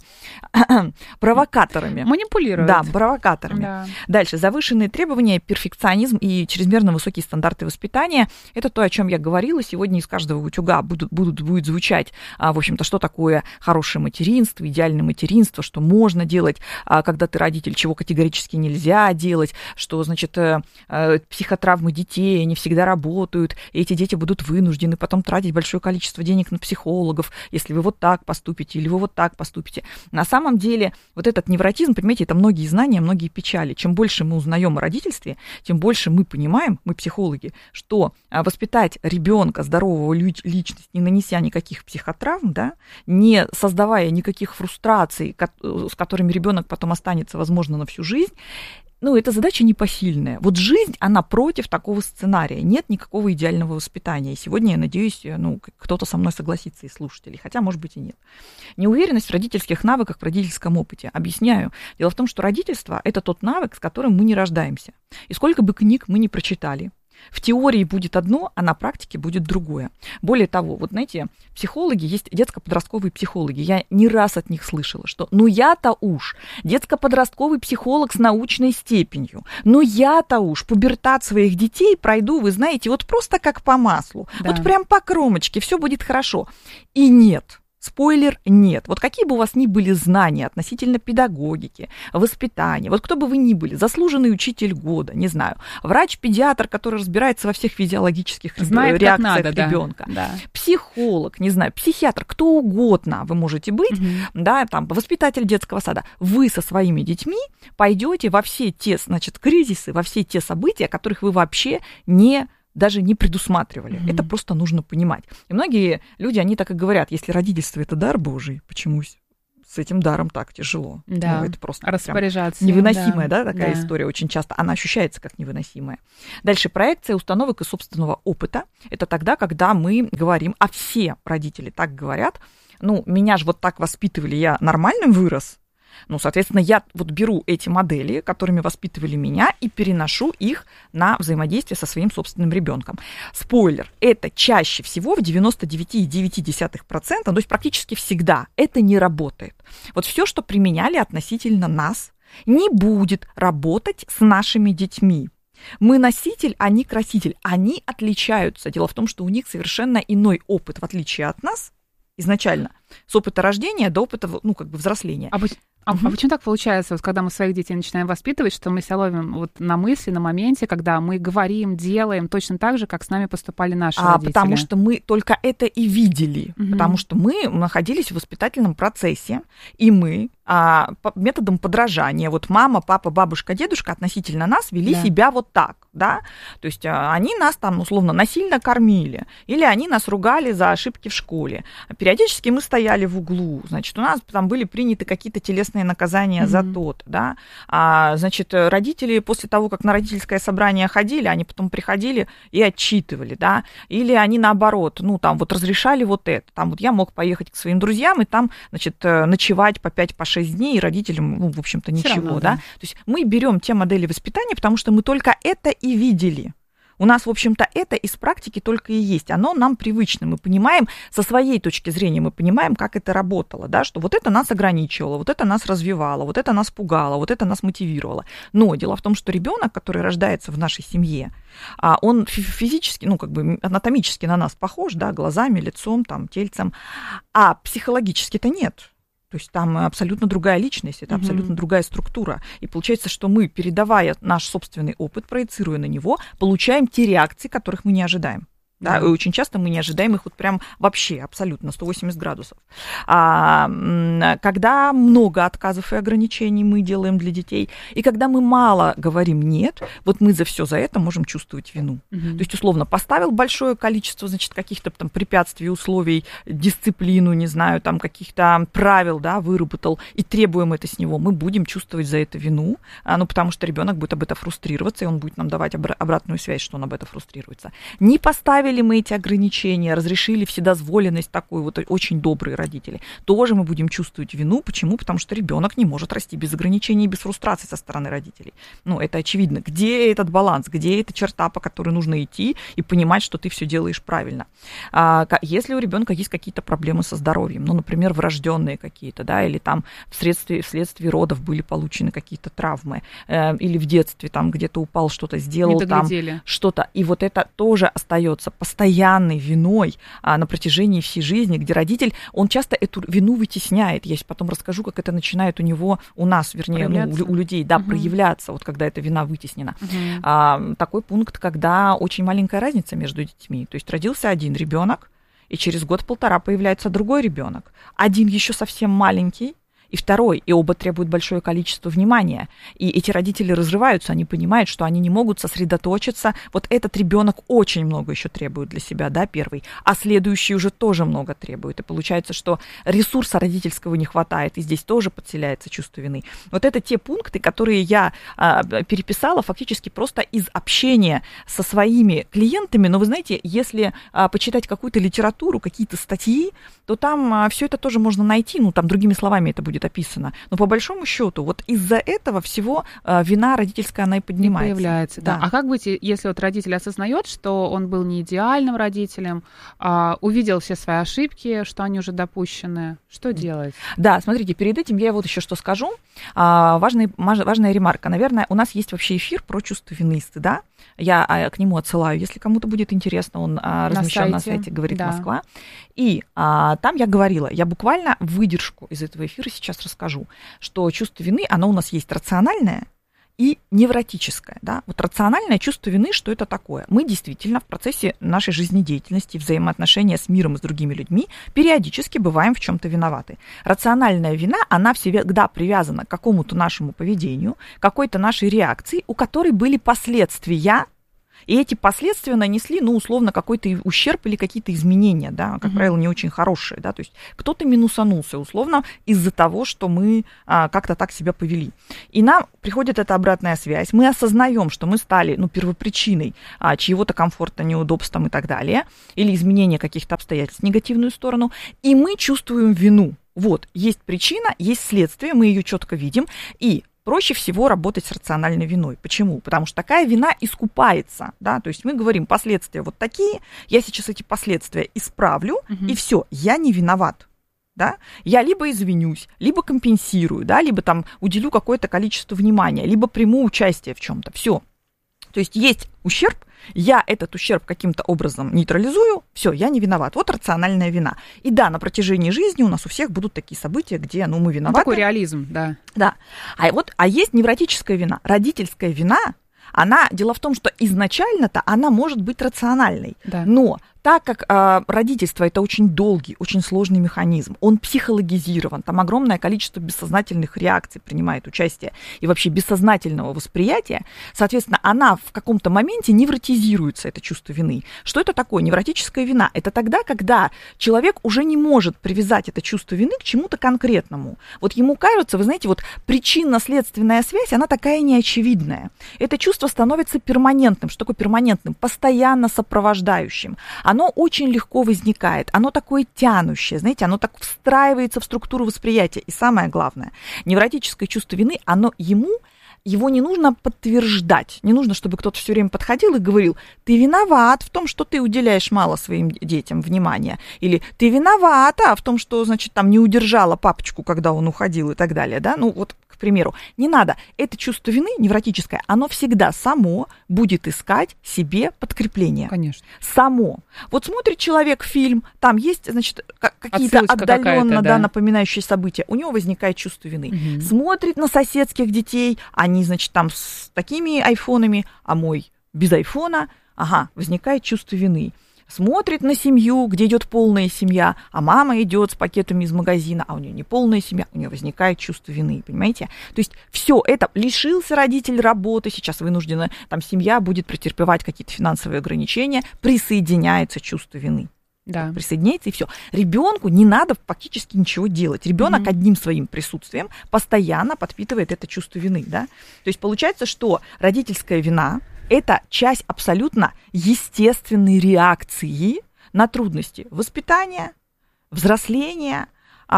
провокаторами. Манипулируют. Да, провокаторами. Да. Дальше. Завышенные требования, перфекционизм и чрезмерно высокие стандарты воспитания. Это то, о чем я говорила. Сегодня из каждого утюга будут, будут, будет звучать, а, в общем-то, что такое хорошее материнство, идеальное материнство, что можно делать, а, когда ты родитель, чего категорически нельзя делать, что, значит, э, э, психотравмы детей, они всегда работают, и эти дети будут вынуждены потом тратить большое количество денег на психологов, если вы вот так поступите или вы вот так поступите. На самом деле, вот этот невротизм, понимаете, это многие знания, многие печали. Чем больше мы узнаем о родительстве, тем больше мы понимаем, мы психологи, что воспитать ребенка, здорового личности, не нанеся никаких психотравм, да, не создавая никаких фрустраций, с которыми ребенок потом останется, возможно, на всю жизнь, ну, эта задача непосильная. Вот жизнь, она против такого сценария. Нет никакого идеального воспитания. И сегодня, я надеюсь, ну, кто-то со мной согласится из слушателей, хотя, может быть, и нет. Неуверенность в родительских навыках, в родительском опыте. Объясняю. Дело в том, что родительство – это тот навык, с которым мы не рождаемся. И сколько бы книг мы ни прочитали, В теории будет одно, а на практике будет другое. Более того, вот знаете, психологи, есть детско-подростковые психологи. Я не раз от них слышала, что ну я-то уж детско-подростковый психолог с научной степенью. Ну я-то уж пубертат своих детей пройду, вы знаете, вот просто как по маслу. Да. Вот прям по кромочке, все будет хорошо. И нет. Спойлер, нет. Вот какие бы у вас ни были знания относительно педагогики, воспитания, вот кто бы вы ни были, заслуженный учитель года, не знаю, врач-педиатр, который разбирается во всех физиологических Знает, реакциях надо, ребенка, да. психолог, не знаю, психиатр, кто угодно вы можете быть, угу. да, там, воспитатель детского сада, вы со своими детьми пойдете во все те, значит, кризисы, во все те события, которых вы вообще не даже не предусматривали. Mm-hmm. Это просто нужно понимать. И многие люди, они так и говорят, если родительство – это дар Божий, почему с этим даром так тяжело? Да, ну, это просто распоряжаться. Невыносимая, да, да такая да. история очень часто. Она ощущается как невыносимая. Дальше проекция установок и собственного опыта. Это тогда, когда мы говорим, а все родители так говорят, ну, меня же вот так воспитывали, я нормальным вырос. Ну, соответственно, я вот беру эти модели, которыми воспитывали меня, и переношу их на взаимодействие со своим собственным ребенком. Спойлер, это чаще всего в девяносто девять целых девять десятых процента, то есть практически всегда это не работает. Вот все, что применяли относительно нас, не будет работать с нашими детьми. Мы носитель, они краситель. Они отличаются. Дело в том, что у них совершенно иной опыт, в отличие от нас, изначально, с опыта рождения до опыта, ну, как бы взросления. А, а, угу. а почему так получается, вот, когда мы своих детей начинаем воспитывать, что мы себя ловим вот на мысли, на моменте, когда мы говорим, делаем точно так же, как с нами поступали наши а, родители? Потому что мы только это и видели. Угу. Потому что мы находились в воспитательном процессе, и мы а, по, методом подражания, вот мама, папа, бабушка, дедушка относительно нас вели да. себя вот так, да? То есть а, они нас там, условно, насильно кормили, или они нас ругали за ошибки в школе. Периодически мы стояли в углу, значит, у нас там были приняты какие-то телесные наказания mm-hmm. за то-то, да, а, значит, родители после того, как на родительское собрание ходили, они потом приходили и отчитывали, да, или они наоборот, ну, там, вот разрешали вот это, там, вот я мог поехать к своим друзьям и там, значит, ночевать по пять, по шесть дней, и родителям, ну, в общем-то, ничего, равно, да? да, то есть мы берем те модели воспитания, потому что мы только это и видели. У нас, в общем-то, это из практики только и есть. Оно нам привычно. Мы понимаем, со своей точки зрения, мы понимаем, как это работало, да, что вот это нас ограничивало, вот это нас развивало, вот это нас пугало, вот это нас мотивировало. Но дело в том, что ребенок, который рождается в нашей семье, он физически, ну, как бы анатомически на нас похож, да, глазами, лицом, там, тельцем, а психологически-то нет. То есть там абсолютно другая личность, это mm-hmm. абсолютно другая структура. И получается, что мы, передавая наш собственный опыт, проецируя на него, получаем те реакции, которых мы не ожидаем. Да, mm-hmm. и очень часто мы не ожидаем их вот прям вообще, абсолютно, сто восемьдесят градусов. А, когда много отказов и ограничений мы делаем для детей, и когда мы мало говорим «нет», вот мы за все за это можем чувствовать вину. Mm-hmm. То есть, условно, поставил большое количество, значит, каких-то там препятствий, условий, дисциплину, не знаю, там каких-то правил, да, выработал, и требуем это с него, мы будем чувствовать за это вину, а, ну, потому что ребенок будет об этом фрустрироваться, и он будет нам давать обра- обратную связь, что он об этом фрустрируется. Не поставил ли мы эти ограничения, разрешили вседозволенность такой, вот очень добрые родители, тоже мы будем чувствовать вину. Почему? Потому что ребенок не может расти без ограничений и без фрустрации со стороны родителей. Ну, это очевидно. Где этот баланс? Где эта черта, по которой нужно идти и понимать, что ты все делаешь правильно? А, если у ребенка есть какие-то проблемы со здоровьем, ну, например, врожденные какие-то, да, или там вследствие, вследствие родов были получены какие-то травмы, э, или в детстве там где-то упал, что-то сделал, там что-то, и вот это тоже остается постоянной виной а, на протяжении всей жизни, где родитель, он часто эту вину вытесняет. Я потом расскажу, как это начинает у него, у нас, вернее, ну, у, у людей, да, угу. проявляться, вот когда эта вина вытеснена. Угу. А, такой пункт, когда очень маленькая разница между детьми. То есть родился один ребенок, и через год-полтора появляется другой ребенок. Один еще совсем маленький, и второй, и оба требуют большое количество внимания. И эти родители разрываются, они понимают, что они не могут сосредоточиться. Вот этот ребенок очень много еще требует для себя, да, первый, а следующий уже тоже много требует. И получается, что ресурса родительского не хватает, и здесь тоже подселяется чувство вины. Вот это те пункты, которые я а, переписала фактически просто из общения со своими клиентами. Но вы знаете, если а, почитать какую-то литературу, какие-то статьи, то там а, все это тоже можно найти, ну, там другими словами это будет описано. Но по большому счету, вот из-за этого всего э, вина родительская, она и поднимается. И появляется, да. да. А как быть, если вот родитель осознает, что он был не идеальным родителем, а, увидел все свои ошибки, что они уже допущены, что делать? Да, смотрите, перед этим я вот еще что скажу. А, важный, важная ремарка. Наверное, у нас есть вообще эфир про чувство вины и стыда. Я а, к нему отсылаю, если кому-то будет интересно, он а, размещен на сайте, на сайте «Говорит да. Москва». И а, там я говорила, я буквально выдержку из этого эфира сейчас расскажу, что чувство вины, оно у нас есть рациональное и невротическое. Да? Вот рациональное чувство вины, что это такое? Мы действительно в процессе нашей жизнедеятельности, взаимоотношения с миром и с другими людьми периодически бываем в чем-то виноваты. Рациональная вина, она всегда привязана к какому-то нашему поведению, какой-то нашей реакции, у которой были последствия. И эти последствия нанесли, ну, условно, какой-то ущерб или какие-то изменения, да, как mm-hmm. правило, не очень хорошие, да, то есть кто-то минусанулся, условно, из-за того, что мы а, как-то так себя повели. И нам приходит эта обратная связь, мы осознаем, что мы стали, ну, первопричиной а, чьего-то комфорта, неудобством и так далее, или изменения каких-то обстоятельств в негативную сторону, и мы чувствуем вину. Вот, есть причина, есть следствие, мы ее четко видим, и проще всего работать с рациональной виной. Почему? Потому что такая вина искупается, да, то есть мы говорим, последствия вот такие, я сейчас эти последствия исправлю, угу. и все, я не виноват, да, я либо извинюсь, либо компенсирую, да, либо там уделю какое-то количество внимания, либо приму участие в чем-то, все. То есть есть ущерб, я этот ущерб каким-то образом нейтрализую, все, я не виноват. Вот рациональная вина. И да, на протяжении жизни у нас у всех будут такие события, где, ну, мы виноваты. Ну, такой реализм, да. Да. А вот, а есть невротическая вина, родительская вина. Она, дело в том, что изначально-то она может быть рациональной, да. но так как э, родительство – это очень долгий, очень сложный механизм, он психологизирован, там огромное количество бессознательных реакций принимает участие и вообще бессознательного восприятия, соответственно, она в каком-то моменте невротизируется, это чувство вины. Что это такое? Невротическая вина – это тогда, когда человек уже не может привязать это чувство вины к чему-то конкретному. Вот ему кажется, вы знаете, вот причинно-следственная связь, она такая неочевидная. Это чувство становится перманентным. Что такое перманентным? Постоянно сопровождающим. Оно очень легко возникает, оно такое тянущее, знаете, оно так встраивается в структуру восприятия. И самое главное, невротическое чувство вины, оно ему, его не нужно подтверждать, не нужно, чтобы кто-то все время подходил и говорил, ты виноват в том, что ты уделяешь мало своим детям внимания, или ты виновата в том, что, значит, там не удержала папочку, когда он уходил и так далее, да, ну вот, к примеру, не надо, это чувство вины невротическое, оно всегда само будет искать себе подкрепление. Конечно. Само. Вот смотрит человек фильм, там есть, значит, какие-то отдаленно, да, напоминающие события, у него возникает чувство вины. Угу. Смотрит на соседских детей, они, значит, там с такими айфонами, а мой без айфона, ага, возникает чувство вины. Смотрит на семью, где идет полная семья, а мама идет с пакетами из магазина, а у нее не полная семья, у нее возникает чувство вины, понимаете? То есть все это, лишился родитель работы, сейчас вынуждена, там семья будет претерпевать какие-то финансовые ограничения, присоединяется чувство вины. Да. Присоединяется и все. Ребенку не надо фактически ничего делать. Ребенок mm-hmm. одним своим присутствием постоянно подпитывает это чувство вины, да? То есть получается, что родительская вина – это часть абсолютно естественной реакции на трудности воспитания, взросления,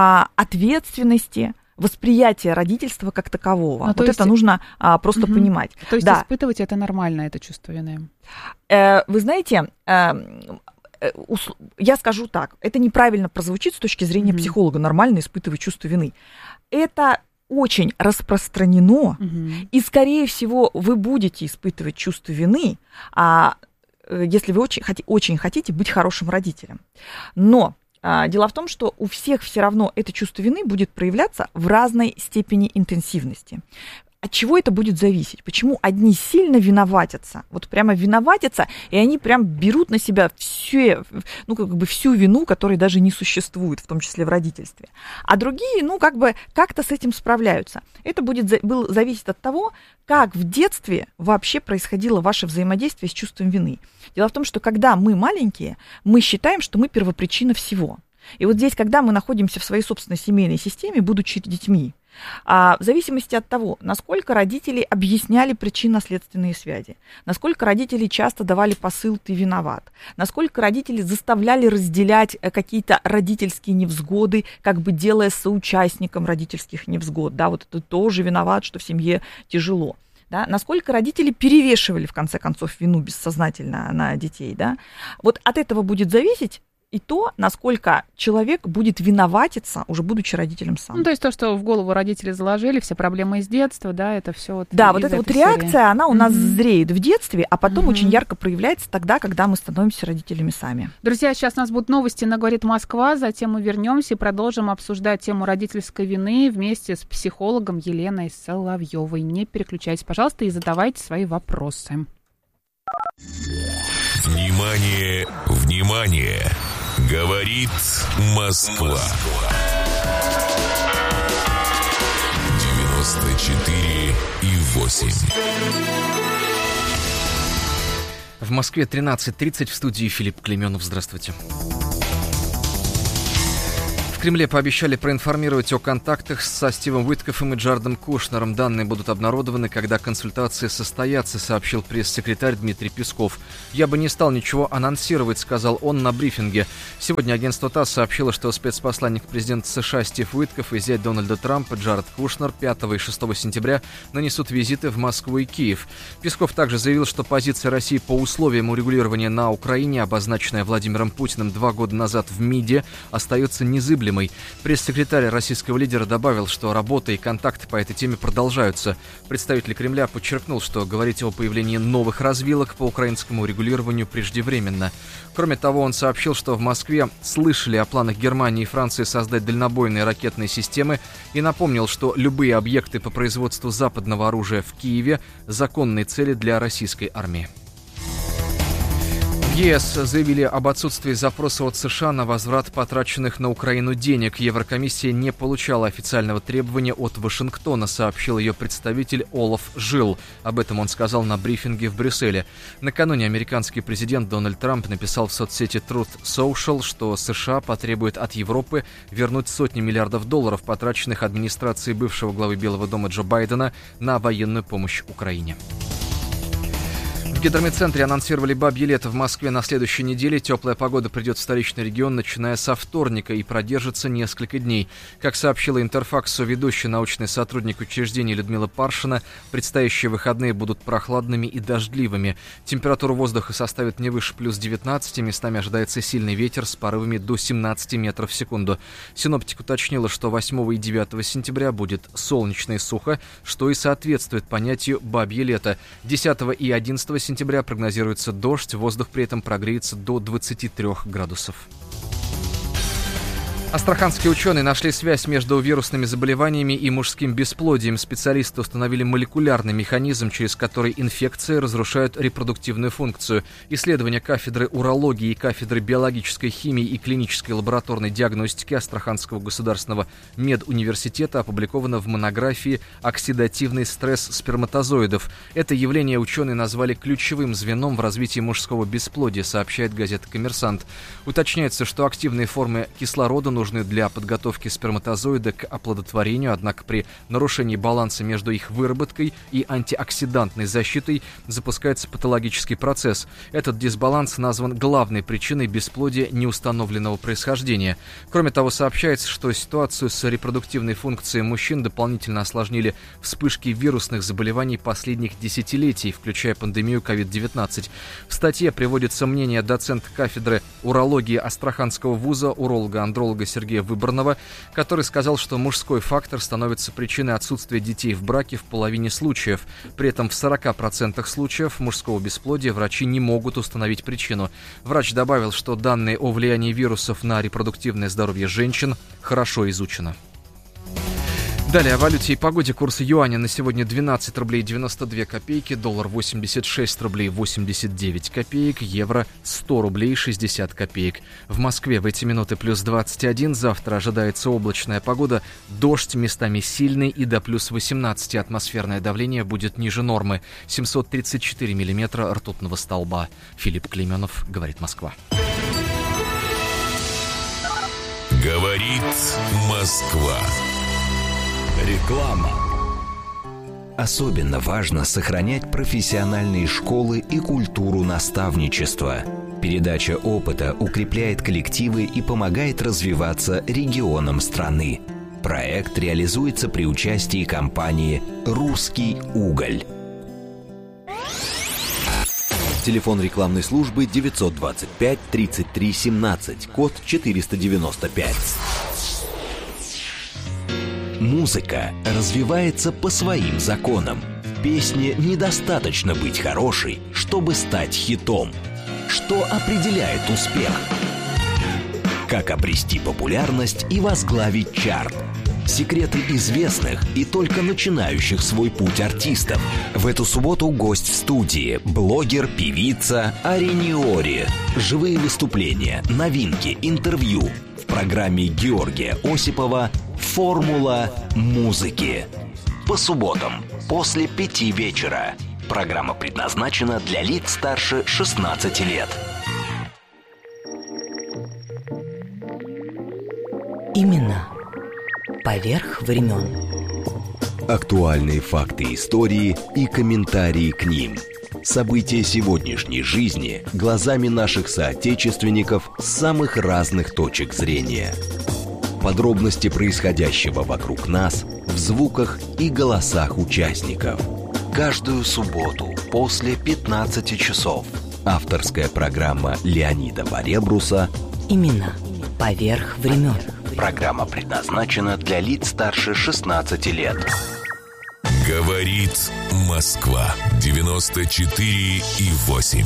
ответственности, восприятия родительства как такового. Ну, вот это есть... нужно а, просто угу. понимать. То есть да. испытывать это нормально, это чувство вины? Э, вы знаете, э, я скажу так, это неправильно прозвучит с точки зрения угу. психолога, нормально испытывать чувство вины. Это очень распространено, угу. и, скорее всего, вы будете испытывать чувство вины, а, если вы очень, очень хотите быть хорошим родителем. Но а, дело в том, что у всех все равно это чувство вины будет проявляться в разной степени интенсивности. От чего это будет зависеть? Почему одни сильно виноватятся, вот прямо виноватятся, и они прям берут на себя все, ну, как бы всю вину, которой даже не существует, в том числе в родительстве. А другие, ну, как бы как-то с этим справляются. Это будет зависеть от того, как в детстве вообще происходило ваше взаимодействие с чувством вины. Дело в том, что когда мы маленькие, мы считаем, что мы первопричина всего. И вот здесь, когда мы находимся в своей собственной семейной системе, будучи детьми, А в зависимости от того, насколько родители объясняли причинно-следственные связи, насколько родители часто давали посыл «ты виноват», насколько родители заставляли разделять какие-то родительские невзгоды, как бы делая соучастником родительских невзгод, да, вот ты тоже виноват, что в семье тяжело. Да, насколько родители перевешивали, в конце концов, вину бессознательно на детей. Да? Вот от этого будет зависеть и то, насколько человек будет виноватиться, уже будучи родителем сам. Ну, то есть то, что в голову родители заложили, все проблемы из детства, да, это все вот. Да, вот эта вот реакция, серии. она у нас mm-hmm. зреет в детстве, а потом mm-hmm. очень ярко проявляется тогда, когда мы становимся родителями сами. Друзья, сейчас у нас будут новости на «Говорит Москва», затем мы вернемся и продолжим обсуждать тему родительской вины вместе с психологом Еленой Соловьевой. Не переключайтесь, пожалуйста, и задавайте свои вопросы. Внимание, внимание! Говорит Москва. девяносто четыре и восемь. В Москве тринадцать тридцать, в студии Филипп Клейменов. Здравствуйте. В Кремле пообещали проинформировать о контактах со Стивом Уиткоффом и Джаредом Кушнером. Данные будут обнародованы, когда консультации состоятся, сообщил пресс-секретарь Дмитрий Песков. «Я бы не стал ничего анонсировать», — сказал он на брифинге. Сегодня агентство ТАСС сообщило, что спецпосланник президента США Стив Уиткофф и зять Дональда Трампа Джаред Кушнер пятого и шестого сентября нанесут визиты в Москву и Киев. Песков также заявил, что позиция России по условиям урегулирования на Украине, обозначенная Владимиром Путиным два года назад в МИДе, остается незыблемой. Пресс-секретарь российского лидера добавил, что работа и контакты по этой теме продолжаются. Представитель Кремля подчеркнул, что говорить о появлении новых развилок по украинскому урегулированию преждевременно. Кроме того, он сообщил, что в Москве слышали о планах Германии и Франции создать дальнобойные ракетные системы и напомнил, что любые объекты по производству западного оружия в Киеве – законные цели для российской армии. В ЕС заявили об отсутствии запроса от США на возврат потраченных на Украину денег. Еврокомиссия не получала официального требования от Вашингтона, сообщил ее представитель Олаф Жилл. Об этом он сказал на брифинге в Брюсселе. Накануне американский президент Дональд Трамп написал в соцсети Truth Social, что США потребует от Европы вернуть сотни миллиардов долларов, потраченных администрацией бывшего главы Белого дома Джо Байдена на военную помощь Украине. В гидрометцентре анонсировали бабье лето в Москве на следующей неделе. Теплая погода придет в столичный регион, начиная со вторника, и продержится несколько дней. Как сообщила Интерфаксу ведущий научный сотрудник учреждения Людмила Паршина, предстоящие выходные будут прохладными и дождливыми. Температура воздуха составит не выше плюс девятнадцати, местами ожидается сильный ветер с порывами до семнадцати метров в секунду. Синоптик уточнила, что восьмого и девятого сентября будет солнечно и сухо, что и соответствует понятию бабье лето. десятого и одиннадцатого сентября прогнозируется дождь, воздух при этом прогреется до двадцати трёх градусов. Астраханские ученые нашли связь между вирусными заболеваниями и мужским бесплодием. Специалисты установили молекулярный механизм, через который инфекции разрушают репродуктивную функцию. Исследования кафедры урологии и кафедры биологической химии и клинической лабораторной диагностики Астраханского государственного медуниверситета опубликовано в монографии «Оксидативный стресс сперматозоидов». Это явление ученые назвали ключевым звеном в развитии мужского бесплодия, сообщает газета «Коммерсант». Уточняется, что активные формы кислорода нужны для подготовки сперматозоида к оплодотворению, однако при нарушении баланса между их выработкой и антиоксидантной защитой запускается патологический процесс. Этот дисбаланс назван главной причиной бесплодия неустановленного происхождения. Кроме того, сообщается, что ситуацию с репродуктивной функцией мужчин дополнительно осложнили вспышки вирусных заболеваний последних десятилетий, включая пандемию ковид девятнадцать. В статье приводится мнение доцента кафедры урологии Астраханского вуза, уролога-андролога Сергея Выборного, который сказал, что мужской фактор становится причиной отсутствия детей в браке в половине случаев. При этом в сорока процентах случаев мужского бесплодия врачи не могут установить причину. Врач добавил, что данные о влиянии вирусов на репродуктивное здоровье женщин хорошо изучены. Далее о валюте и погоде. Курс юаня на сегодня двенадцать рублей девяносто две копейки, доллар восемьдесят шесть рублей восемьдесят девять копеек, евро сто рублей шестьдесят копеек. В Москве в эти минуты плюс двадцать один, завтра ожидается облачная погода, дождь местами сильный и до плюс восемнадцати. Атмосферное давление будет ниже нормы, семьсот тридцать четыре миллиметра ртутного столба. Филипп Клейменов, говорит Москва. Говорит Москва. Реклама. Особенно важно сохранять профессиональные школы и культуру наставничества. Передача опыта укрепляет коллективы и помогает развиваться регионам страны. Проект реализуется при участии компании «Русский уголь». Телефон рекламной службы девятьсот двадцать пять тридцать три семнадцать, код четыреста девяносто пять. Музыка развивается по своим законам. В песне недостаточно быть хорошей, чтобы стать хитом. Что определяет успех? Как обрести популярность и возглавить чарт? Секреты известных и только начинающих свой путь артистов. В эту субботу гость в студии, блогер, певица Ариниори. Живые выступления, новинки, интервью. В программе Георгия Осипова «Формула музыки». По субботам после пяти вечера. Программа предназначена для лиц старше шестнадцати лет. Имена поверх времен. Актуальные факты истории и комментарии к ним. События сегодняшней жизни глазами наших соотечественников с самых разных точек зрения. Подробности происходящего вокруг нас в звуках и голосах участников. Каждую субботу после пятнадцати часов. Авторская программа Леонида Баребруса «Имена поверх времен». Программа предназначена для лиц старше шестнадцати лет. Говорит Москва. девяносто четыре и восемь.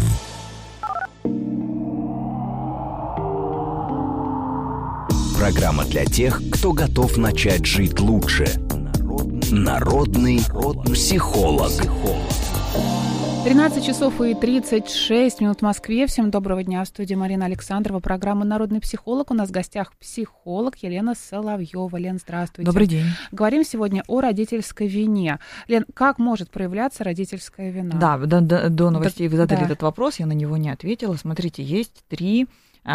Программа для тех, кто готов начать жить лучше. Народный психолог. тринадцать часов и тридцать шесть минут в Москве. Всем доброго дня. В студии Марина Александрова. Программа «Народный психолог». У нас в гостях психолог Елена Соловьева. Лен, здравствуйте. Добрый день. Говорим сегодня о родительской вине. Лен, как может проявляться родительская вина? Да, до, до, до новостей да, вы задали да. этот вопрос, я на него не ответила. Смотрите, есть три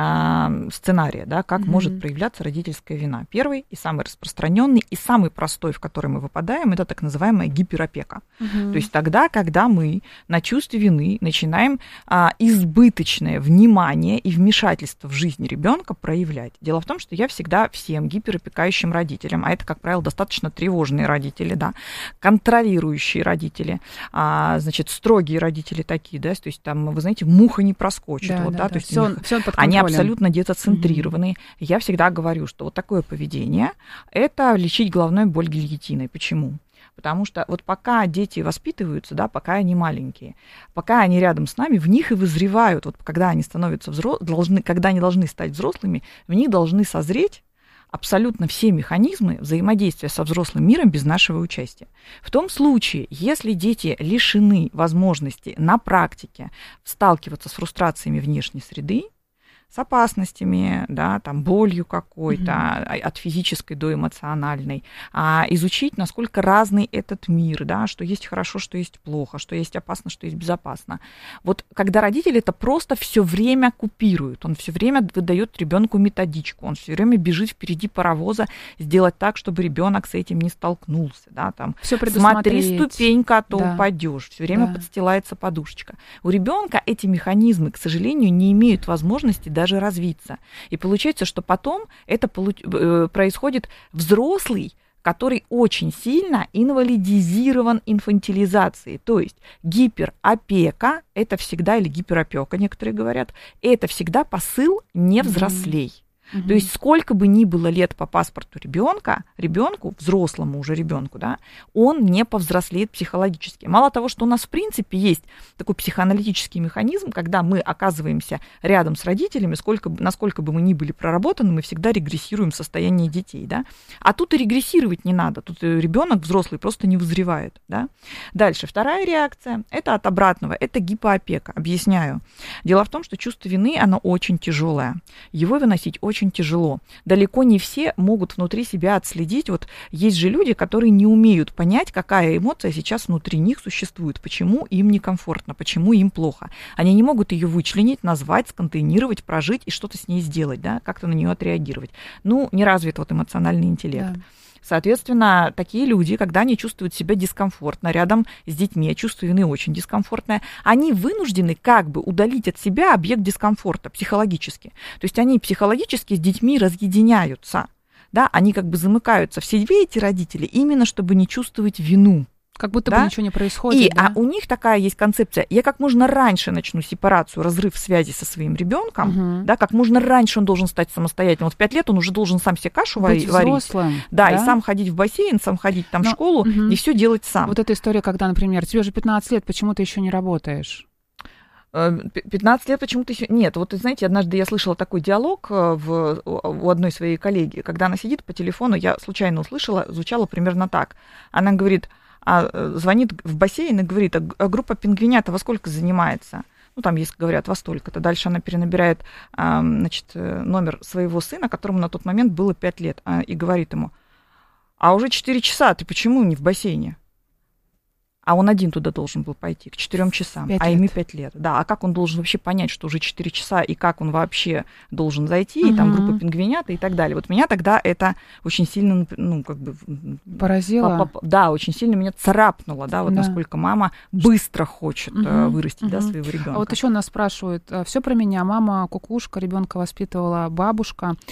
сценария, да, как mm-hmm. может проявляться родительская вина. Первый и самый распространенный, и самый простой, в который мы выпадаем, это так называемая гиперопека. Mm-hmm. То есть тогда, когда мы на чувстве вины начинаем а, избыточное внимание и вмешательство в жизнь ребенка проявлять. Дело в том, что я всегда всем гиперопекающим родителям, а это, как правило, достаточно тревожные родители, да, контролирующие родители, а, значит, строгие родители такие, да, то есть там, вы знаете, муха не проскочит. Да, вот, да, да, да. То есть всё, них, всё под они абсолютно детоцентрированные. Mm-hmm. Я всегда говорю, что вот такое поведение – это лечить головную боль гильотиной. Почему? Потому что вот пока дети воспитываются, да, пока они маленькие, пока они рядом с нами, в них и вызревают, вот когда они становятся взрослыми, должны, когда они должны стать взрослыми, в них должны созреть абсолютно все механизмы взаимодействия со взрослым миром без нашего участия. В том случае, если дети лишены возможности на практике сталкиваться с фрустрациями внешней среды, с опасностями, да, там, болью какой-то, mm-hmm. от физической до эмоциональной, а изучить, насколько разный этот мир, да, что есть хорошо, что есть плохо, что есть опасно, что есть безопасно. Вот когда родитель это просто все время купирует, он все время выдает ребенку методичку, он все время бежит впереди паровоза сделать так, чтобы ребенок с этим не столкнулся, да, там, смотри, ступенька, а то да. упадешь, все время да. подстилается подушечка. У ребенка эти механизмы, к сожалению, не имеют возможности даже развиться. И получается, что потом это происходит взрослый, который очень сильно инвалидизирован инфантилизацией. То есть гиперопека, это всегда, или гиперопека, некоторые говорят, это всегда посыл «не взрослей». Mm-hmm. То есть сколько бы ни было лет по паспорту ребенка, ребенку, взрослому уже ребенку, да, он не повзрослеет психологически. Мало того, что у нас в принципе есть такой психоаналитический механизм, когда мы оказываемся рядом с родителями, сколько, насколько бы мы ни были проработаны, мы всегда регрессируем в состоянии детей, да. А тут и регрессировать не надо, тут ребенок взрослый просто не вызревает, да. Дальше, вторая реакция, это от обратного, это гипоопека. Объясняю. Дело в том, что чувство вины, оно очень тяжелое. Его выносить очень очень тяжело. Далеко не все могут внутри себя отследить. Вот есть же люди, которые не умеют понять, какая эмоция сейчас внутри них существует, почему им некомфортно, почему им плохо. Они не могут ее вычленить, назвать, сконтейнировать, прожить и что-то с ней сделать, да, как-то на нее отреагировать. Ну, не развит вот эмоциональный интеллект. Да. Соответственно, такие люди, когда они чувствуют себя дискомфортно рядом с детьми, чувство вины очень дискомфортное, они вынуждены как бы удалить от себя объект дискомфорта психологически. То есть они психологически с детьми разъединяются, да, они как бы замыкаются в себе, эти родители, именно чтобы не чувствовать вину. Как будто да? бы ничего не происходит. И, да? А у них такая есть концепция: я как можно раньше начну сепарацию, разрыв связи со своим ребенком, угу. да, как можно раньше он должен стать самостоятельным. Вот в пять лет он уже должен сам себе кашу Быть варить. Взрослым, да, да, и сам ходить в бассейн, сам ходить там Но, в школу, угу. и все делать сам. Вот эта история, когда, например, тебе уже пятнадцать лет, почему ты еще не работаешь? пятнадцать лет почему-то еще... Нет, вот, знаете, однажды я слышала такой диалог в, у одной своей коллеги, когда она сидит по телефону, я случайно услышала, звучало примерно так. Она говорит... А звонит в бассейн и говорит: а группа пингвинята во сколько занимается? Ну, там есть, говорят, во столько-то. Дальше она перенабирает, значит, номер своего сына, которому на тот момент было пять лет, и говорит ему: а уже четыре часа, ты почему не в бассейне? А он один туда должен был пойти, к четырем часам, а ему пять лет. Да, а как он должен вообще понять, что уже четыре часа, и как он вообще должен зайти, угу. и там группа пингвинята и так далее. Вот меня тогда это очень сильно, ну, как бы... Поразило? Да, очень сильно меня царапнуло, да, вот да. насколько мама быстро хочет угу. вырастить, угу. да, своего ребенка. А вот еще нас спрашивают: все про меня, мама кукушка, ребенка воспитывала бабушка.